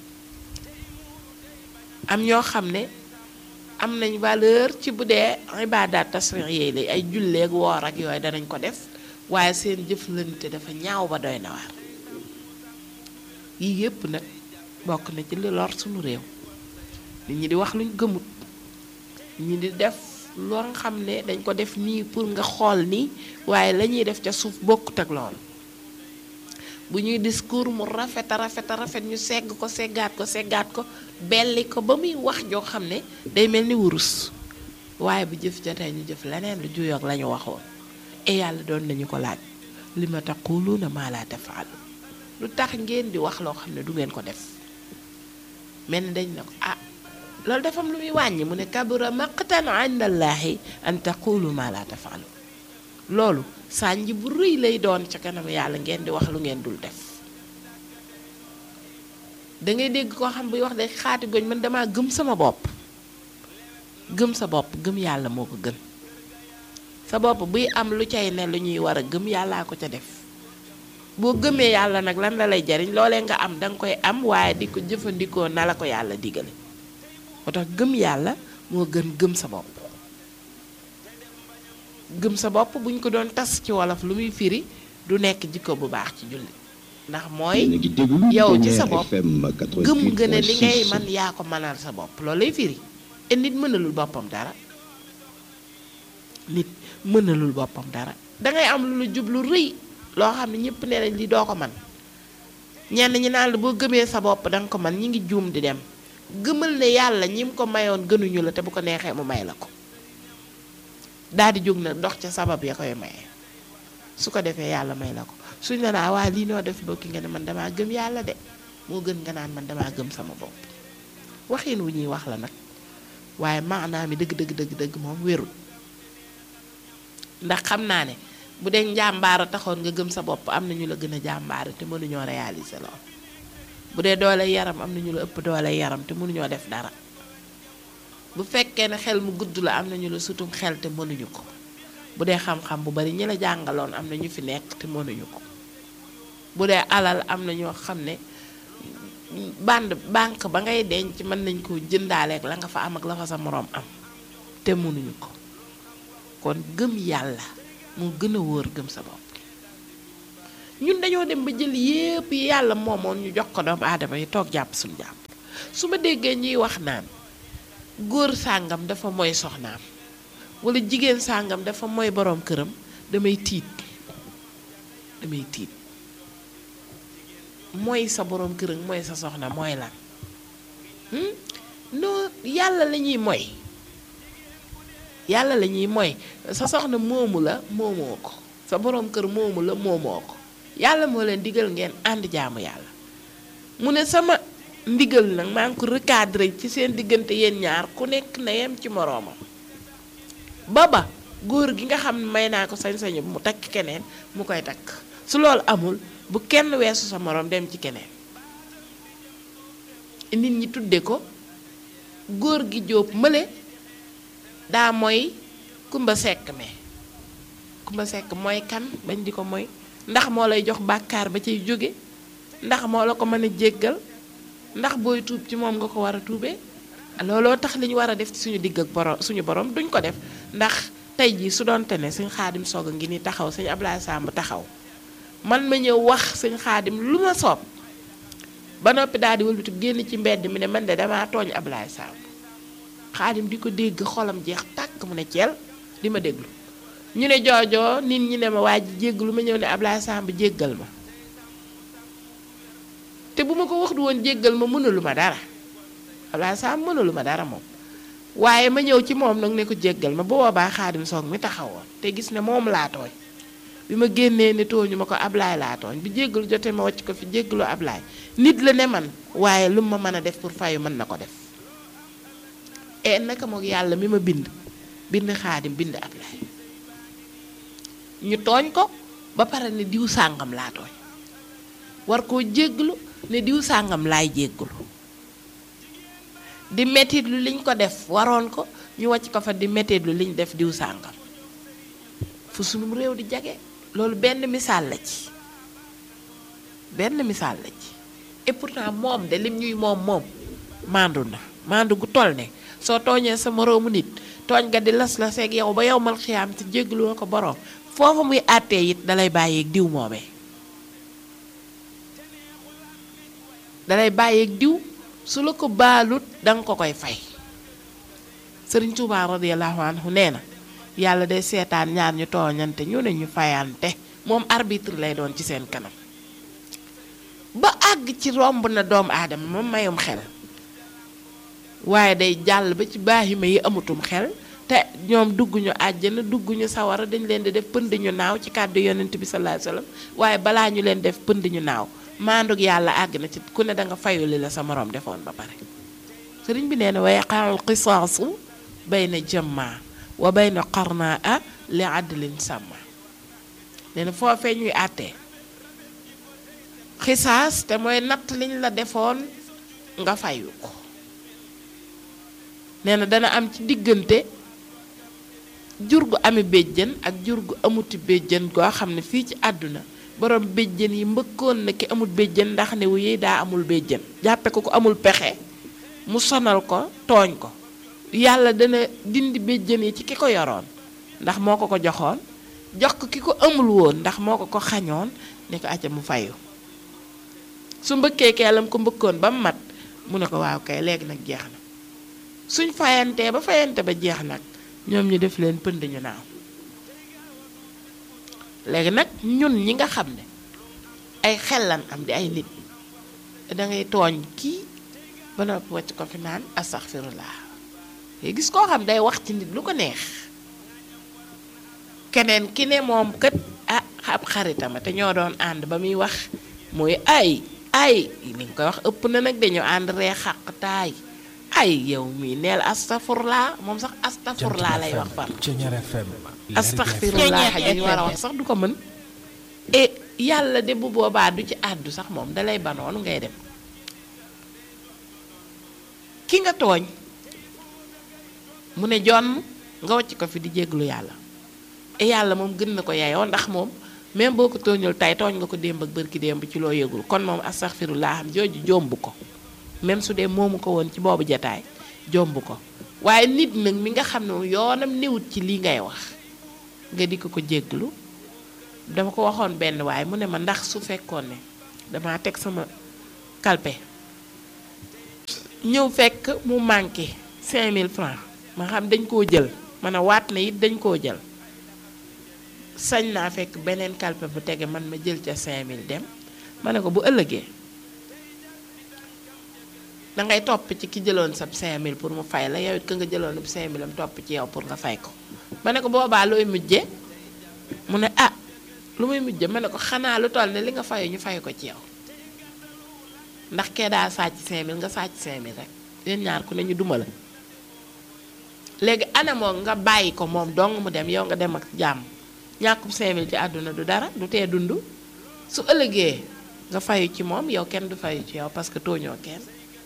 am ñoo xam ne am nañ valeur ci bu dee ibaadaat tasriix la ay julleeg woor ak yooyu danañ ko def waaye seen jëflante dafa ñaaw ba doy na waar yii yépp nag bokk na ci li lor suñu réew nit ñi di wax luñ gëmut ñi di def loo nga xam ne dañ ko def nii pour nga xool nii waaye la ñuy def ca suuf bokkut ak loolu bu ñuy discours mu rafet a rafet ñu segg ko seggaat ko belli ko ba muy wax joo xam ne day mel ni wurus waaye bu jëf jotee ñu jëf leneen lu juyoog la ñu waxoon e yàlla doon nañu ko laaj li ma taquluuna maa laa tafaalu lu tax ngeen di wax loo xam ne du ngeen ko def mel ni dañ ne ko loolu dafa am lu muy wàññi mu ne kabura maqtan indallaahi an taqulu maa laa tafaalu loolu sànji bu rëy lay doon ca kanam yàlla ngeen di wax lu ngeen dul def dangay dégg koo xam buy wax de xaati goñ man dama gëm sama bopp gëm sa bopp gëm yàlla moo ko gën sa bopp buy am lu cay ne lu ñuy war a gëm yàllaa ko ca def boo gëmee yàlla nag lan la lay jariñ loolee nga am danga koy am waaye di ko jëfandikoo na la ko yàlla digale moo tax gëm yàlla moo gën gëm sa bopp gëm sa bopp buñ ko doon tas ci wolof lu muy firi du nekk jikko bu baax ci julli ndax mooy yow ci sa bopp gëm nga ne li ngay man yaa ko mënal sa bopp loolu lay firi et nit mënalul boppam dara nit mënalul boppam dara dangay am lu la jublu rëy loo xam ne ñëpp nee nañ li doo ko man ñenn ñi naan la boo gëmee sa bopp danga ko man ñi ngi juum di dem gëmal ne yàlla ñim ko mayoon gënuñu la te bu ko neexee mu may la ko daal di jóg na dox ca sabab ya koy maye su ko defee yàlla may la ko suñ la naa waa lii noo def bokki nga ne man damaa gëm yàlla de moo gën nga naan man damaa gëm sama bopp waxin wu ñuy wax la nag waaye maanaam mi dëgg moom wérul ndax xam naa ne bu dee njàmbaara taxoon nga gëm sa bopp am na ñu la gën a jàmbaara te mënuñoo réaliser lool bu dee doole yaram am na ñu la ëpp doole yaram te mënuñoo def dara bu fekkee ne xel mu gudd la am na ñu la sutum xel te mënuñu ko bu dee xam-xam bu bari ñi la jàngaloon am na ñu fi nekk te mënuñu ko bu dee alal am na ñoo xam ne banque ba ngay denc mën nañ koo jëndaaleeg la nga fa am ak la fa sa moroom am te mënuñu ko kon gëm yàlla moo gën a wóor gëm sa bopp ñun dañoo dem ba jël yépp yi yàlla moomoon ñu jox ko doomu aadama yi toog jàpp suñu jàpp su ma déggee ñuy wax naan góor sàngam dafa mooy soxnaam wala jigéen sàngam dafa mooy boroom këram damay tiit mooy sa boroom këram mooy sa soxna mooy lan non yàlla la ñuy mooy sa soxna moomu la moomoo ko sa boroom kër moomu la moomoo ko yàlla moo leen digal ngeen ànd jaamu yàlla mu ne sama ndigal nag maa ngi ko recadré ci seen diggante yéen ñaar ku nekk na yem ci moroomam ba góor gi nga xam ne may naa ko sañ-sañu mu takk keneen mu koy takk su loolu amul bu kenn weesu sa moroom dem ci keneen nit ñi tudde ko góor gi jóob mële daa mooy kumba sekk mooy kan bañ di ko mooy ndax moo lay jox bàkkaar ba cay jóge ndax moo la ko mën a jéggal ndax booy tuub ci moom nga ko war a tuubee looloo tax li ñu war a def ci suñu digg ak suñu borom duñ ko def ndax tey jii su doonte ne sëñ xaadim soog a ngi ni taxaw sëñ Ablaye Samb taxaw man ma ñëw wax sëñ xaadim lu ma soob ba noppi daal di wëlbati génn ci mbedd mi ne man de damaa tooñ Ablaye Samb xaadim di ko dégg xolam jeex tàkk mu ne ceel di ma déglu ñu ne joojoo nit ñi ne ma waa ji jéggalu ma ñëw ne Ablaye Samb jéggal ma te bu ma ko wax du woon jéggal ma mënalu ma dara Ablaye Samb mënalu ma dara moom waaye ma ñëw ci moom nag ne ko jéggal ma bu boobaa xaadim soog mi taxawoon te gis ne moom laa tooñ bi ma génnee ne tooñu ma ko Ablaye laa tooñ bi jéggalu jotee ma wàcc ko fi jéggalu Ablaye nit la ne man waaye lu ma mën a def pour fayu mën na ko def naka moog yàlla mi ma bind xaadim bind Ablaye ñu tooñ ko ba pare ne diw sàngam laa tooñ war koo jéggalu ne diw sàngam laay jéggalu di mettit lu liñ ko def waroon ko ñu wàcc ko fa di mettit lu liñ def diw sàngam fu sunum réew di jage loolu benn misaal la ci et pourtant moom de lim ñuy moom maandu gu toll ne soo tooñee sa moroomu nit tooñ nga di las seeg yow ba yow mal xiyaam te jéggaloo ko boroom foofa muy àttee it dalay bàyyeeg diw moomee su la ko baalut danga ko koy fay Sëriñ Tuubaa radiyallahu anhu nee na yàlla day seetaan ñaar ñu tooñante ñu ne ñu fayante moom arbitre lay doon ci seen kanam ba àgg ci romb na doomu aadama moom mayum xel waaye day jàll ba ci baahima yi amutum xel te ñoom dugguñu àjjana dugguñu sawara dañ leen di def pënd ñu naaw ci kàddu yonent bi sallallahu alayhi wasallam waaye balaa ñu leen def pënd ñu naaw maandug yàlla àgg na ci ku ne danga fayu li la sa moroom defoon ba pare sëriñ bi nee na wa yaqa'ul qisaasu bayna jamma wa bayna qarnaa li adlin sàmma nee na foofee ñuy àttee xisaas te mooy natt liñ la defoon nga fayu ko nee na dana am ci diggante jur gu ami béjjën ak jur gu amuti béjjën goo xam ne fii ci àdduna borom béjjën yi mbëkkoon na ki amul béjjën ndax ne wu yi daa amul béjjën jàppe ko ku amul pexe mu sonal ko tooñ ko yàlla dana dindi béjjën yi ci ki ko yoroon ndax moo ko joxoon jox ko ki ko amul woon ndax moo ko xañoon ne ko acca mu fayu su mbëkkee keelam ko mbëkkoon ba mu mat mu ne ko waaw kay léegi nag jeex na suñ fayantee ba fayante ba jeex nag ñoom ñu def leen pënd ñu naaw léegi nag ñun ñi nga xam ne ay xellan am di ay nit dangay tooñ kii ba noppi wàcc ko fi naan astaxfirullah gis koo xam day wax ci nit lu ko neex keneen ki ne moom kët ab xaritama te ñoo doon ànd ba muy wax muy ay li nga koy wax ëpp na nag dañu ànd ree xàq taay ay yow mii neel astafurlaa moom sax astafurlaa lay wax far astaxfirullah ji ñu war a wax sax du ko mën et yàlla de bu boobaa du ci àddu sax moom dalay banoonu ngay dem ki nga tooñ mu ne jonn nga wàcc ko fi di jéglu yàlla et yàlla moom gën na ko yayoo ndax moom même boo ko tooñul tey tooñ nga ko démb ak bërki démb ci loo yëgul kon moom astaxfirullah am jooju jomb ko même su dee moomu ko woon ci boobu jataay jomb ko waaye nit nag mi nga xam ne yoonam newut ci lii ngay wax nga di ko jéglu dama ko waxoon benn waaye mu ne ma ndax su fekkoon ne dama teg sama kalpe ñëw fekk mu manqué 5000 francs ma xam dañ koo jël man a waat na it dañ koo jël sañ naa fekk beneen kalpe bu tege man ma jël ca 5000 dem ma ne ko bu ëllëgee dangay topp ci ki jëloon sab 5000 pour mu fay la yow it ka nga jëloon ab 5000 am topp ci yow pour nga fay ko ma ne ko boobaa looy mujje mu ne ah lu muy mujje ma ne ko xanaa lu toll ne li nga fayu ñu fay ko ci yow ndax kee daa sàcc 5000 nga sàcc 5000 rek yéen ñaar ku ne ñu duma la léegi anamoo nga bàyyi ko moom dong mu dem yow nga dem ak jàmm ñàkkub 5000 ci àdduna du dara du tee dund su ëllëgee nga fayu ci moom yow kenn du fayu ci yow parce que tooñoo kenn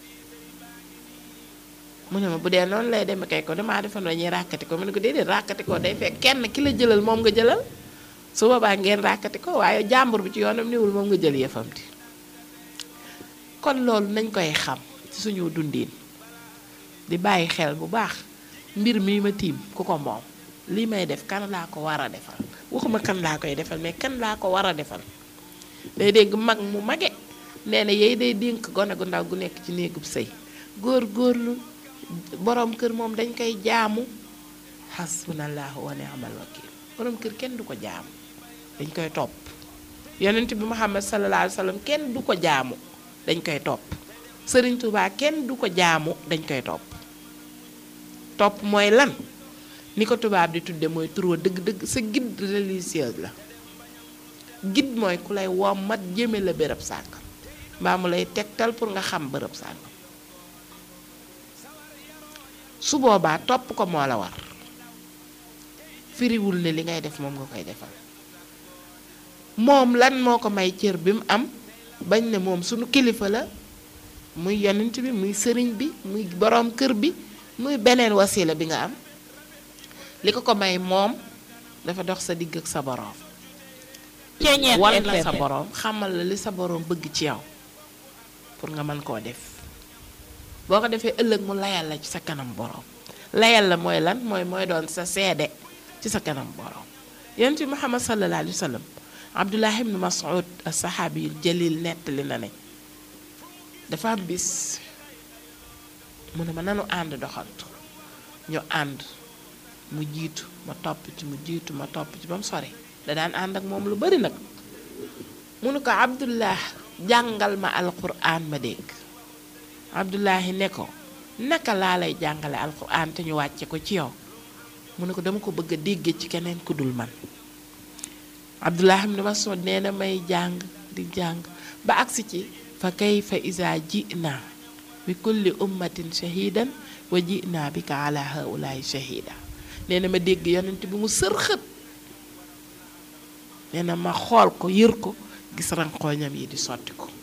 mu ne ma bu dee noonu lay demee kay ko damaa defoon ñuy ràkkati ko mu ne ko déedéet ràkkati ko day fekk kenn ki la jëlal moom nga jëlal su boobaa ngeen ràkkati ko waaye jàmbur bi ci yoonam niwul moom nga jël yëfam ti kon loolu nañ koy xam ci suñu dundiin di bàyyi xel bu baax mbir mii ma tiim ku ko moom lii may def kan laa ko war a defal waxuma kan laa koy defal mais kan laa ko war a defal day dégg mag mu mage nee na yey day dénk gone gu ndaw gu nekk ci néegub sëy góorlu borom kër moom dañ koy jaamu hasbunallahu wa ni'mal wakil borom kër kenn du ko jaamu dañ koy topp yonent bi Muhammad sallallahu alayhi wa sallam kenn du ko jaamu dañ koy topp Sëriñ Tuubaa kenn du ko jaamu dañ koy topp mooy lan ni ko tubaab di tudde mooy turwa dëgg-dëgg sa guide religieuse la guide mooy ku lay wommat jëme la bërëb sàngam mbaa mu lay tegtal pour nga xam bërëb sàngam su boobaa topp ko moo la war firiwul ne li ngay def moom nga koy defal moom lan moo ko may cër bi mu am bañ ne moom sunu kilifa la muy yonent bi muy sëriñ bi muy boroom kër bi muy beneen wasila bi nga am li ko ko may moom dafa dox sa digg ak sa boroom wan la sa boroom xamal la li sa boroom bëgg ci yow pour nga mën koo def boo ko defee ëllëg mu layal la ci sa kanam boroom layal la mooy lan mooy doon sa seede ci sa kanam boroom yonent bi Muhammad sallallahu alayhi wa sallam Abdullah ibn Mas'ud as-sahabi jalil nettali na ne dafa am bis mu ne ma nanu ànd doxantu ñu ànd mu jiitu ma topp ci mu jiitu ma topp ci ba mu sori da daan ànd ak moom lu bari nag mu ne ko Abdullah jàngal ma alquran ma dégg Abdullahi ne ko naka laa lay jàngale alquran te ñu wàcce ko ci yow mu ne ko dama ko bëgg a dégge ci keneen ku dul man Abdullah ibn Mas'ud nee na may jàng di jàng ba agsi ci fa kayfa iza ji'na bi kulli ummatin shahidan wa ji'na bika ala haula'i shahida nee na ma dégg yonent bi mu sërxët nee na ma xool ko yër ko gis ranqooñam yi di sotti ko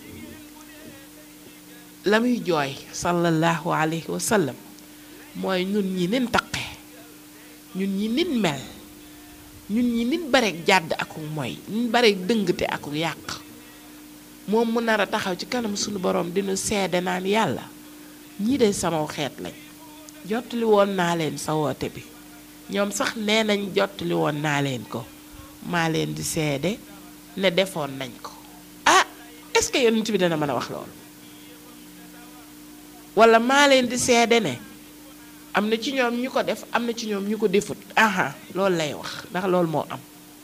la muy jooy sallallahu alayhi wa sallam mooy ñun ñi nin taqe ñun ñi nin mel ñun ñi nin bareeg jàdd akuk mooy nin bareeg dëngte akuk yàq moom mu nar a taxaw ci kanam sunu borom dinu seede naan yàlla ñii de sama xeet lañ jottali woon naa leen sa woote bi ñoom sax nee nañ jottali woon naa leen ko maa leen di seede ne defoon nañ ko ah est-ce que yonent bi dana mën a wax loolu wala maa leen di seede ne am na ci ñoom ñu ko def am na ci ñoom ñu ko defut aha loolu lay wax ndax loolu moo am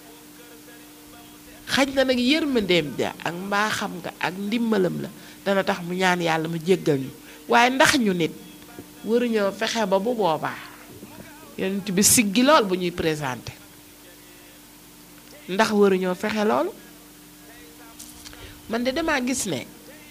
xaj na nag yërmandeem ja ak mbaaxam nga ak ndimbalam la dana tax mu ñaan yàlla mu jéggal ñu waaye ndax ñu nit waruñoo fexe ba bu boobaa yonent bi siggi lool bu ñuy présenté ndax waruñoo fexe lool man de damaa gis ne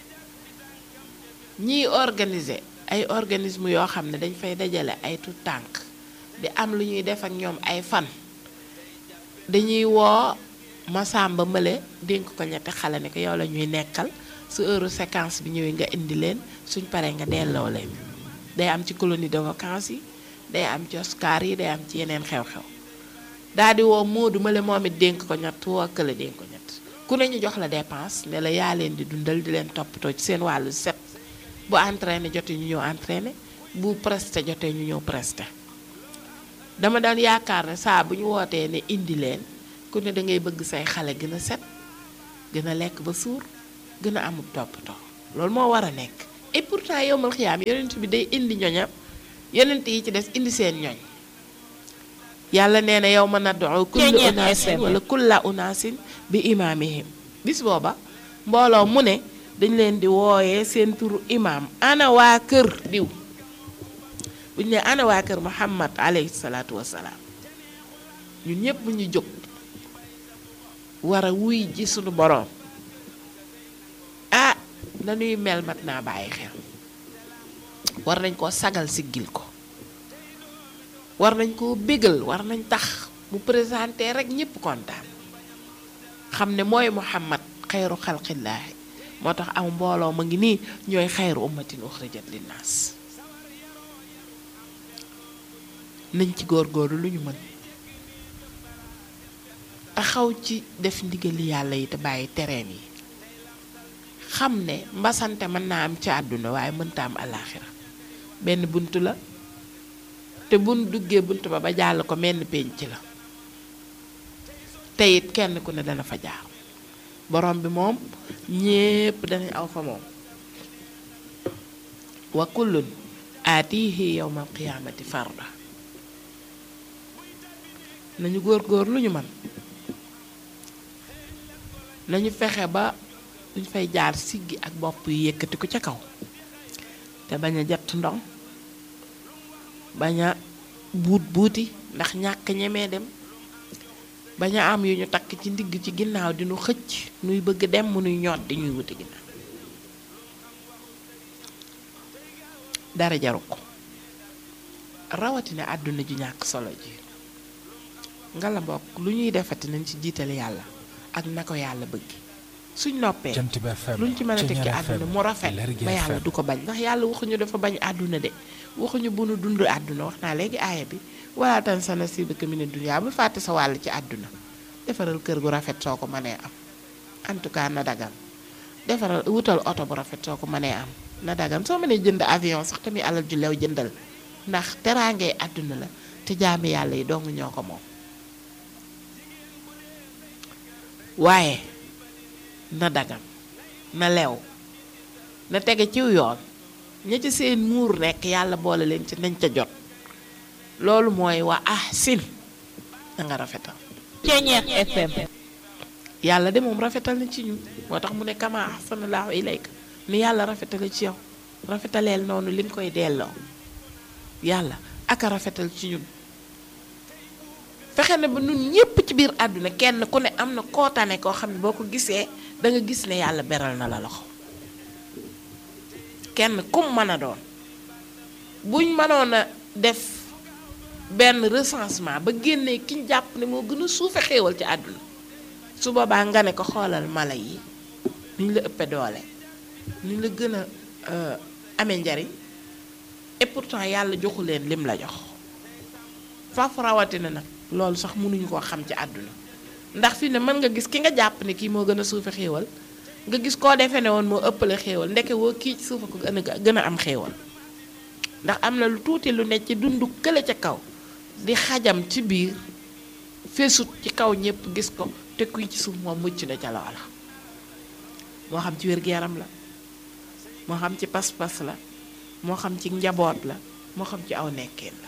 ñiy organiser ay organisme yoo xam ne dañ fay dajale ay tout tànk di am lu ñuy def ak ñoom ay fan dañuy woo Masamba Mële dénk ko ñetti xale ne ko yow la ñuy nekkal su heure séquence bi ñëwee nga indi leen suñ paree nga delloo leen day am ci colonie de vacances yi day am ci Oscar yi day am ci yeneen xew-xew daal di woo Moodu Mële moom it dénk ko ñett woo kële dénk ko ñett ku ne ñu jox la dépense ne la yaa leen di dundal di leen toppatoo ci seen wàllu set bu entraîné jotee ñu ñëw entraîné bu presté jotee ñu ñëw presté dama daan yaakaar ne saa bu ñu wootee ne indi leen ku ne da ngay bëgg say xale gën a set gën a lekk ba suur gën a amul toppatoo loolu moo war a nekk et pourtant yowmal xiyaam yonent bi day indi ñoñam yonent yi ci des indi seen ñoñ yàlla nee na yow ma nad'u kulla unaasin wala kulla unaasin bi imaamihim bis booba mbooloo mu ne dañ leen di wooyee seen turu imaam ana waa kër diw buñ ne ana waa kër Muhammad alayhi salaatu wassalaam ñun ñépp bu ñu jóg war a wuy ji sunu boroom ah nañuy mel mat naa bàyyi xel war nañ koo sagal siggil ko war nañ koo bégal war nañ tax mu présenté rek ñépp kontaan xam ne mooy Muhammad xayru xalqillaahi moo tax am mbooloo ma ngi nii ñooy xayru ummatin uxrijat linnaas nañ ci góorgóorlu lu ñu mën taxaw ci def ndigali yàlla yi te bàyyi tereem yi xam ne mbasante mën naa am ci àdduna waaye mënta am alaaxira benn bunt la te buñ duggee bunt ba jàll ko menn pénc la te it kenn ku ne dana fa jaar borom bi moom ñépp danañ aw fa moom wa kullun aatihi yawmal qiyaamati farda nañu góor lu ñu man nañu fexe ba duñ fay jaar siggi ak bopp yi yëkkati ko ca kaw te bañ a jatt ndong bañ a buuti ndax ñàkk ñemee dem bañ a am yu ñu takk ci ndigg ci ginnaaw di nu xëcc nuy bëgg dem mu nuy ñoot di ñuy wuti ginnaaw dara jaru ko rawatina àdduna ju ñàkk solo ji nga la mbokk lu ñuy defati nañ ci jiital yàlla ak na ko yàlla bëgg suñ noppee luñ ci mën a tekki àdduna mu rafet ba yàlla du ko bañ ndax yàlla waxuñu dafa bañ àdduna de waxuñu bu nu dund àdduna wax naa léegi aaya bi wala tansa nasiibaka mina dunya bul fàtte sa wàll ci àdduna defaral kër gu rafet soo ko mënee am en tout cas na dagan defaral wutal oto bu rafet soo ko mënee am na dagan soo mënee jënd avion sax tamit alal ju lew jëndal ndax teraangay àdduna la te jaami yàlla yi dong ñoo ko moom waaye na dagan na lew na tege ciw yoon ña ci seen muur nekk yàlla boole leen ci nañ ca jot loolu mooy wa ahsin na nga rafetal Ceeñeex FM yàlla de moom rafetal na ci ñun moo tax mu ne kama ahsanallahu ilayka ni yàlla rafetale ci yow rafetaleel noonu li nga koy delloo yàlla aka rafetal ci ñun fexe na ba ñun ñépp ci biir àdduna kenn ku ne am na kootane koo xam ne boo ko gisee da nga gis ne yàlla beral na la loxo kenn kum mën a doon buñ mënoon a def benn recensement ba génnee ki ñu jàpp ne moo gën a suufe xéewal ci àdduna su boobaa nga ne ko xoolal mala yi ni ñu la ëppee doole ni ñu la gën a amee njariñ et pourtant yàlla joxu leen lim la jox faafu rawatina nag loolu sax mënuñu koo xam ci àdduna ndax fi ne mën nga gis ki nga jàpp ne kii moo gën a suufe xéewal nga gis koo defee ne woon moo ëppale xéewal ndeke woo kii ci suufa ko gën a am xéewal ndax am na lu tuuti lu ne ci dundu kële ca kaw di xajam ci biir fesut ci kaw ñépp gis ko te kuy ci suuf moom mucc na ca loola moo xam ci wér-gu-yaram la moo xam ci pas-pas la moo xam ci njaboot la moo xam ci aw nekkeen la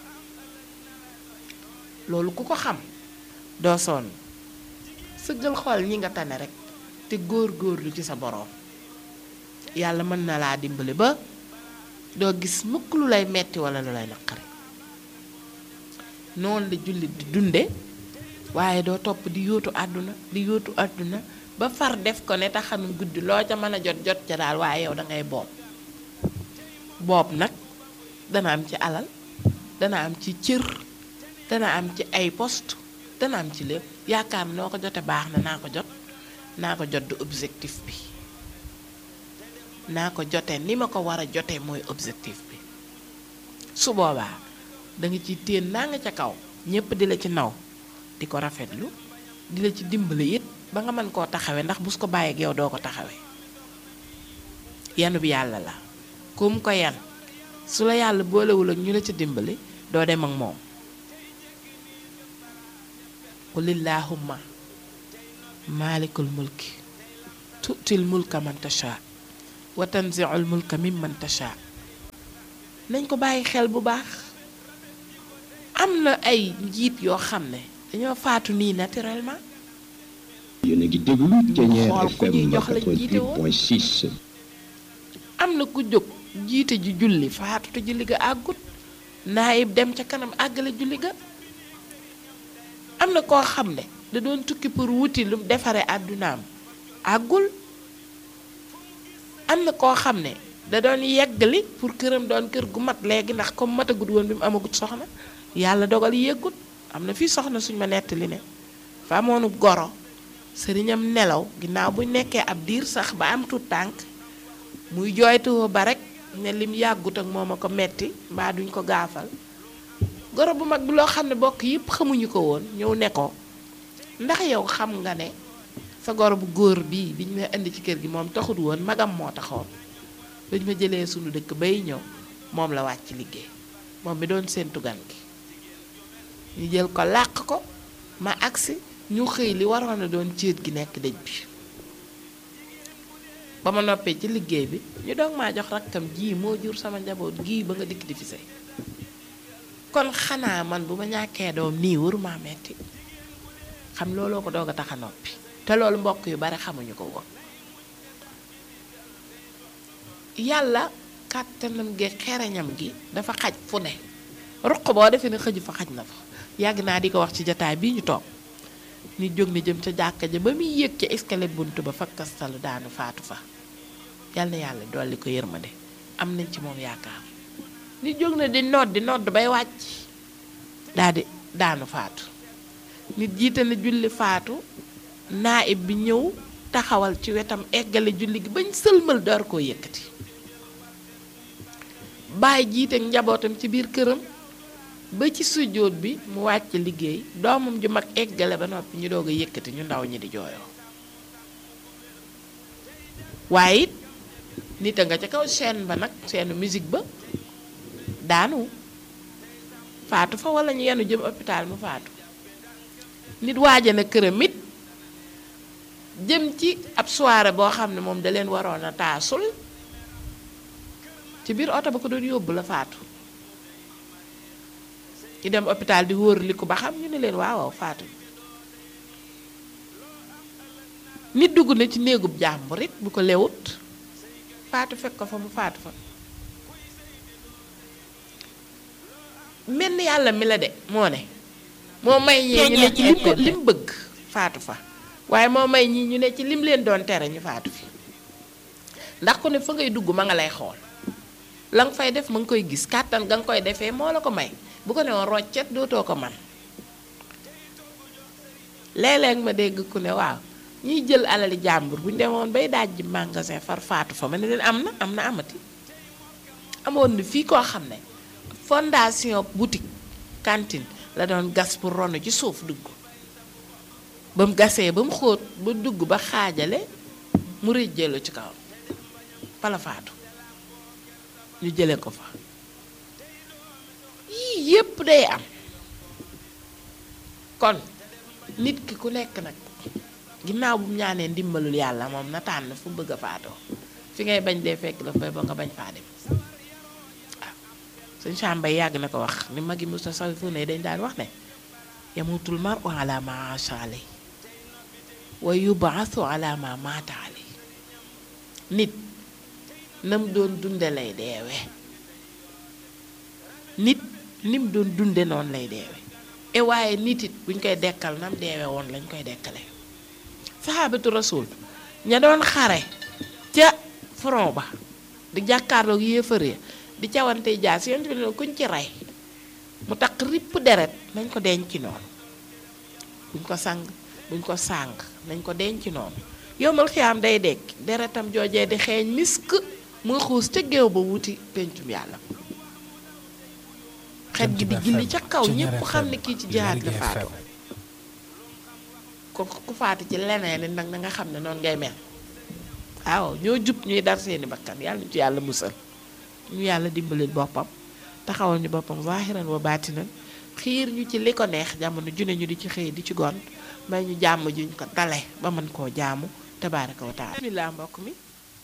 loolu ku ko xam doo sonn sëggal xool ñi nga tane rek te góor-góorlu ci sa boroom yàlla mën na laa dimbali ba doo gis mukk lu lay metti wala lu lay naqari noonu la jullit di dunde waaye doo topp di yóotu àdduna ba far def ko ne taxanum guddi loo ca mën a jot ca daal waaye yow dangay boob nag dana am ci alal dana am ci cër dana am ci ay poste dana am ci lépp yaakaar noo ko jote baax na naa ko jot du objectif bi naa ko jote ni ma ko war a jote mooy objectif bi su boobaa da nga ci téen naa nga ca kaw ñépp di la ci naw di ko rafetlu di la ci dimbali it ba nga mën koo taxawe ndax bu su ko bàyyeeg yow doo ko taxawe yanu bi yàlla la kum ko yan su la yàlla boolewul ak ñu la ci dimbali doo dem ak moom qul illahumma malikul mulki tu'til mulka man tasha wa tanzi'ul mulka mimman tasha. nañ ko bàyyi xel bu baax. am na ay njiit yoo xam ne dañoo faatu nii naturellement. yéen a ngi déglu Thiéniere xool ku ñuy FM jox lañ jiite woon 88.6. am na ku jóg jiite ji julli faatu te julli ga àggut naayib dem ca kanam àggale julli ga. am na koo xam ne da doon tukki pour wuti lu defaree àddunaam àggul. am na koo xam ne da doon yeggali pour këram doon kër gu mat léegi ndax comme matagut woon bi mu amagut soxna yàlla dogal yeggut. am na fii soxna suñ ma nettali ne fa amoonu goro sëriñam nelaw ginnaaw bu nekkee ab diir sax ba am tuut tànk muy jooytuwoo ba rek ne lim yàggut ak moom a ko metti mbaa duñ ko gaafal. goro bu mag bi loo xam ne bokk yëpp xamuñu ko woon ñëw ne ko ndax yow xam nga ne sa goro bu góor bii biñ ma indi ci kër gi moom taxut woon magam moo taxoon bañ ma jëlee sunu dëkk bay ñëw moom la wàcc liggéey moom mi doon séentu gan gi. ñu jël ko làq ko ma agsi ñu xëy li waroon a doon céet gi nekk dëj bi. ba ma noppee ci liggéey bi ñu doog maa jox rakkam ji moo jur sama njaboot gii ba nga dikk di fi sey kon xanaa man bu ma ñàkkee doom nii waruma metti xam looloo ko doog a tax a noppi te loolu mbokk yu bari xamuñu ko woon. yàlla kàttanam gi xereñam gi dafa xaj fu ne ruq boo defee ne xëju fa xaj na fa. yàgg naa di ko wax ci jataay bii ñu toog nit jóg ni jëm ca jàkka ja ba muy yéeg ca escalier bunt ba fakkastalu daanu faatu fa. yal na yàlla dolli ko yërmande am nañ ci moom yaakaar. nit jóg na di nodd bay wàcc daldi daanu faatu. nit jiite na julli faatu naayib bi ñëw taxawal ci wetam eggale julli gi bañ sëlmal door koo yëkkati. baay jiite njabootam ci biir këram ba ci sujjóot bi mu wàcc liggéey doomam ju mag eggale ba noppi ñu doog a yëkkati ñu ndaw ñi di jooyoo. waaye it nit a nga ca kaw chaîne ba nag seenu musique ba daanu faatu fa wala ñu yenu jëm hôpital mu faatu. nit waaja na këram it jëm ci ab soirée boo xam ne moom da leen waroon a taasul ci biir oto ba ko doon yóbbu la faatu. ñu dem hôpital di wóor li ko ba xam ñu ne leen waaw faatu. nit dugg na ci néegub jàmbur it bu ko lewut faatu fekk ko fa mu faatu fa. mel ni yàlla mi la de moo ne moo may ñee ñu ne ci lim bëgg faatu fa waaye moo may ñii ñu ne ci lim leen doon tere ñu faatu fi. ndax ku ne fa ngay dugg ma nga lay xool la nga fay def ma nga koy gis kàttan ga nga koy defee moo la ko may. bu ko ne woon roccet dootoo ko man. léeg-léeg ma dégg ku ne waaw ñiy jël alali jàmbur bu ñu demoon bay daaj ji magasin far faatu fa ma ne leen am na amati. amoon na fii koo xam ne fondation boutique cantine la doon gas pour ronu ci suuf dugg ba mu gasee ba mu xóot ba dugg ba xaajale mu rëjjelu ci kaw pala faatu ñu jële ko fa. yii yépp day am kon nit ki ku nekk nag ginnaaw bu mu ñaanee ndimbalul yàlla moom na tànn fu bëgg a faatoo fi ngay bañ dee fekk la fay ba nga bañ faa dem waaw. sëñ Sambay yàgg na ko wax ni magi Musta Sawifu ne dañ daan wax ne yamutul mar'u ala ma asha alay wa yub'athu ala ma mata alay. nit nam doon dunde lay deewe nit nim doon dunde noonu lay deewe e waaye nit it buñ koy dekkal nam deewe woon lañ koy dekkale. saxaabatu rasul ña doon xare ca front ba di jàkkaarloog yéefar ya di cawante jaas yonent bi ne kuñ ci rey mu taq ripp deret nañ ko denc noonu buñ ko sang buñ ko sàng nañ ko denc noonu. yowmal xiyaam day dekk deretam joojee di xeeñ misk muy xuus ca géew ba wuti pencum yàlla. xet gi di gilli ca kaw ñépp xam ne kii ci jihaad la faatu. ko ku faatu ci leneen nag na nga xam ne noonu ngay mel. waaw ñoo jub ñuy dar seeni bakkan yàlla ñu ci yàlla musal ñu yàlla dimbalil boppam taxawal ñu boppam zaahiran wa baatinan xiir ñu ci li ko neex jamono june ñu di ci xëy di ci gont may ñu jàmm juñ ko dale ba mën koo jaamu tabaaraka wa taala. bismillah mbokk mi.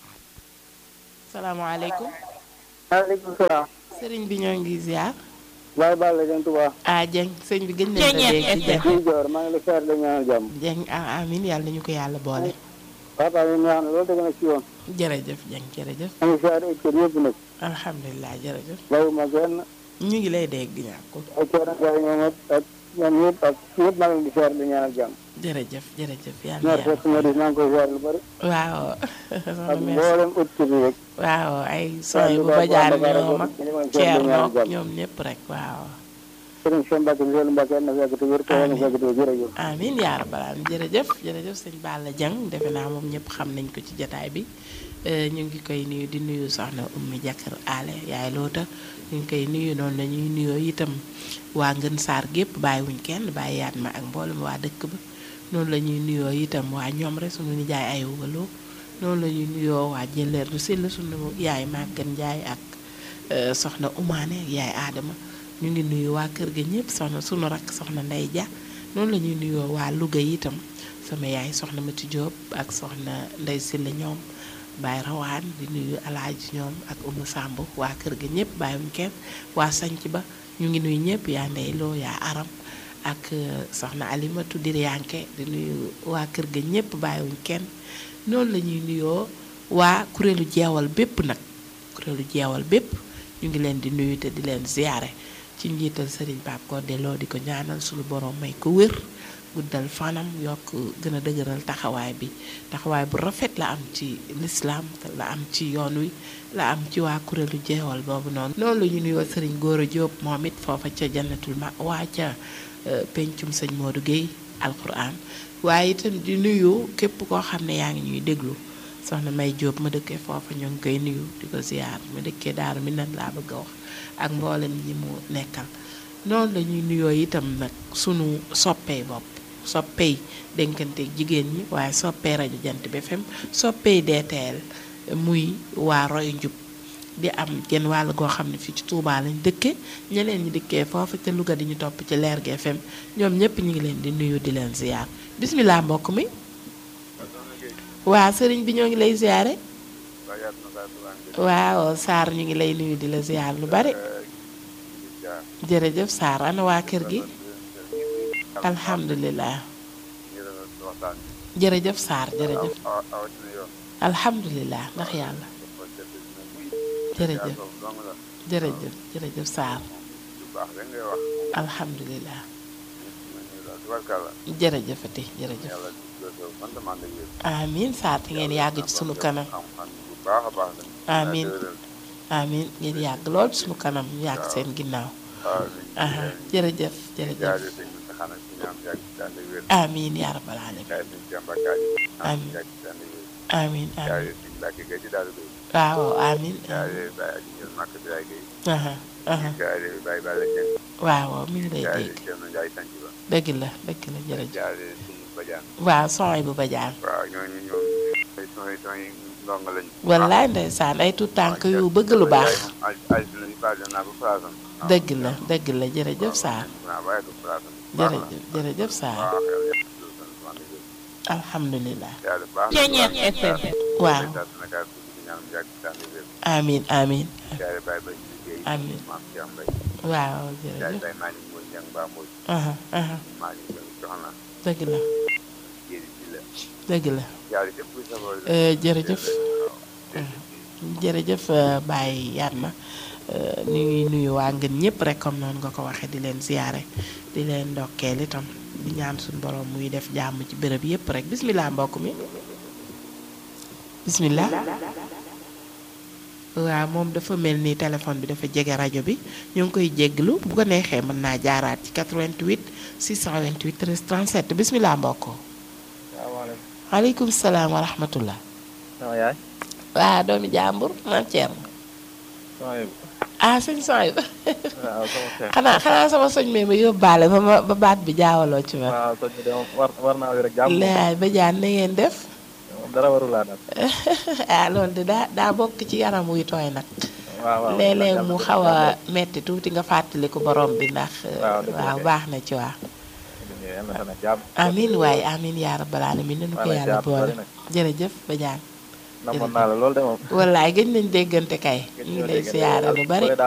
salaamaaleykum. maaleykum salaam. sëriñ bi ñoo ngi ziar. Baye Balla Dieng Touba. Dieng sëñ bi gëj nañ la dégg Dieng. Kii Dior maa ngi lay seetlu ñaanal jàmm. Dieng amiin yàlla nañu ko yàlla boole. papa yi ñaan loolu dëgg na ci yoon. jërëjëf Dieng jërëjëf. maa ngi seetlu ay kër yëpp nag. alhamdulilah jërëjëf. bàyyiwuma kenn. ñu ngi lay dégg ñàkkul. ay kër ak ay ñoom ak ñoom ñëpp ak ñëpp maa ngi leen di seetlu ñaanal jàmm. jërëjëf jërëjëf yàlla ñaar fekk ma di maa ngi koy seetlu lu bari. waaw. ak mboolem autorité bi rek. waaw ay sooy bu bajaan ñoom ak Thierno ñoom ñëpp rek waaw. sëriñ Cheikh Mbacke Ndiol Mbacke na fekk te wér te na fekk te jërëjëf. amiin yaa rabbal aalamiin jërëjëf jërëjëf sëñ Balla Dieng defe naa moom ñëpp xam nañ ko ci jataay bi ñu ngi koy nuyu di nuyu soxna Ummi Jakar Ale yaay loota ñu ngi koy nuyu noonu la ñuy nuyoo itam waa Ngën Saar gépp bàyyiwuñ kenn bàyyi yaat ma ak mboolem waa dëkk ba noonu la ñuy nuyoo itam waa ñoom rek sunu nijaay ay waloo noonu la ñuy nuyoo waa jëleer du sell sunu yaay Màggan Njaay ak soxna Umaane yaay Aadama ñu ngi nuyu waa kër ga ñëpp soxna sunu rakk soxna Ndey Ja noonu la ñuy nuyoo waa Louga itam sama yaay soxna Mati Diop ak soxna Ndey Silla ñoom Baay Rawaan di nuyu Alaaji ñoom ak Umu Samb waa kër ga ñëpp bàyyiwuñ kenn waa sanc ba ñu ngi nuyu ñëpp yaa Ndey Loo yaa Aram ak soxna Alimatu Diryanke di nuyu waa kër ga ñëpp bàyyiwuñ kenn noonu la ñuy nuyoo waa kuréelu jeewal bépp nag kuréelu jeewal bépp ñu ngi leen di nuyu te di leen ziyaare ci njiital Serigne Pape Codé Lo di ko ñaanal suñu borom may ko wér guddal fanam yokk gën a dëgëral taxawaay bi taxawaay bu rafet la am ci lislaam la am ci yoon wi la am ci waa kuréelu jeewal boobu noonu la ñu nuyoo Serigne Gora Diop moom it foofa ca jannatul ma waa ca pencum sëñ Modou Guèye alquran waaye itam di nuyu képp koo xam ne yaa ngi ñuy déglu soxna May Diop ma dëkkee foofa ñoo ngi koy nuyu di ko ziar ma dëkkee Daaru Minam laa bëgg a wax ak mboolem ñi mu nekkal noonu la ñuy nuyoo itam nag sunu soppee bopp soppey dénkanteeg jigéen ñi waaye soppee rajo Jant bi FM soppey DTL muy waa Roy Njub di am genn wàll goo xam ne fii ci Touba lañ dëkke ñeneen ñi dëkkee foofu ca Louga di ñu topp ci Leer gi FM ñoom ñëpp ñu ngi leen di nuyu di leen ziar bismillah mbokk mi waa sëriñ bi ñoo ngi lay ziare waaw Sarr ñu ngi lay nuyu di la ziar lu bari jërëjëf Sarr ana waa kër gi alhamdulilah jërëjëf Sarr jërëjëf alhamdulilah ndax yàlla jërëjëf jërëjëf jërëjëf Sarr alhamdulilah jërëjëfati jërëjëf amiin Sarr te ngeen yàgg ci sunu kanam amiin amiin ngeen yàgg lool ci sunu kanam yàgg seen ginnaaw jërëjëf jërëjëf amiin yaa rabbal aalamiin amiin amiin amiin waaw amiin waaw mi ngi lay dégg dëgg la jërëjëf waaw sooy bu bajaan wallaay ndeysaan ay tuut tànk yu bëgg lu baax dëgg la jërëjëf Sarr jërëjëf Sarr alhamdulilah waaw amiin amiin amiin waaw jërëjëf dëgg la jërëjëf jërëjëf Baye Yatma ñu ngi nuyu waa Ngën ñëpp rek comme noonu nga ko waxee di leen ziyaare di leen ndokkeel itam di ñaan suñu borom muy def jàmm ci béréb yëpp rek bismillah mbokk mi bismillah waaw moom dafa mel ni téléphone bi dafa jege rajo bi ñu ngi koy jégglu bu ko neexee mën naa jaaraat ci 88 628 13 37 bismillah mbokk waaleykum salaam wa rahmatullah waaw doomi jàmbur maam Thierno sëñ sooy ba xanaa sama soñ mee ma yóbbaale ba baat bi jaawaloo ci ma waaw soñ bi war naa rek jàmm laay ba jaan na ngeen def dara warulaa nag loolu de daa bokk ci yaram wuy tooy nag waaw léeg-léeg mu xaw a metti tuuti nga fàttaliku borom bi ndax waaw baax na ci waa amin waaye amin yaa rabbal alamin nañu ko yàlla boole jërëjëf Badiane namoon naa la lool de moom wallaay gëj nañ déggante kay ñu ngi lay siyaare lu bari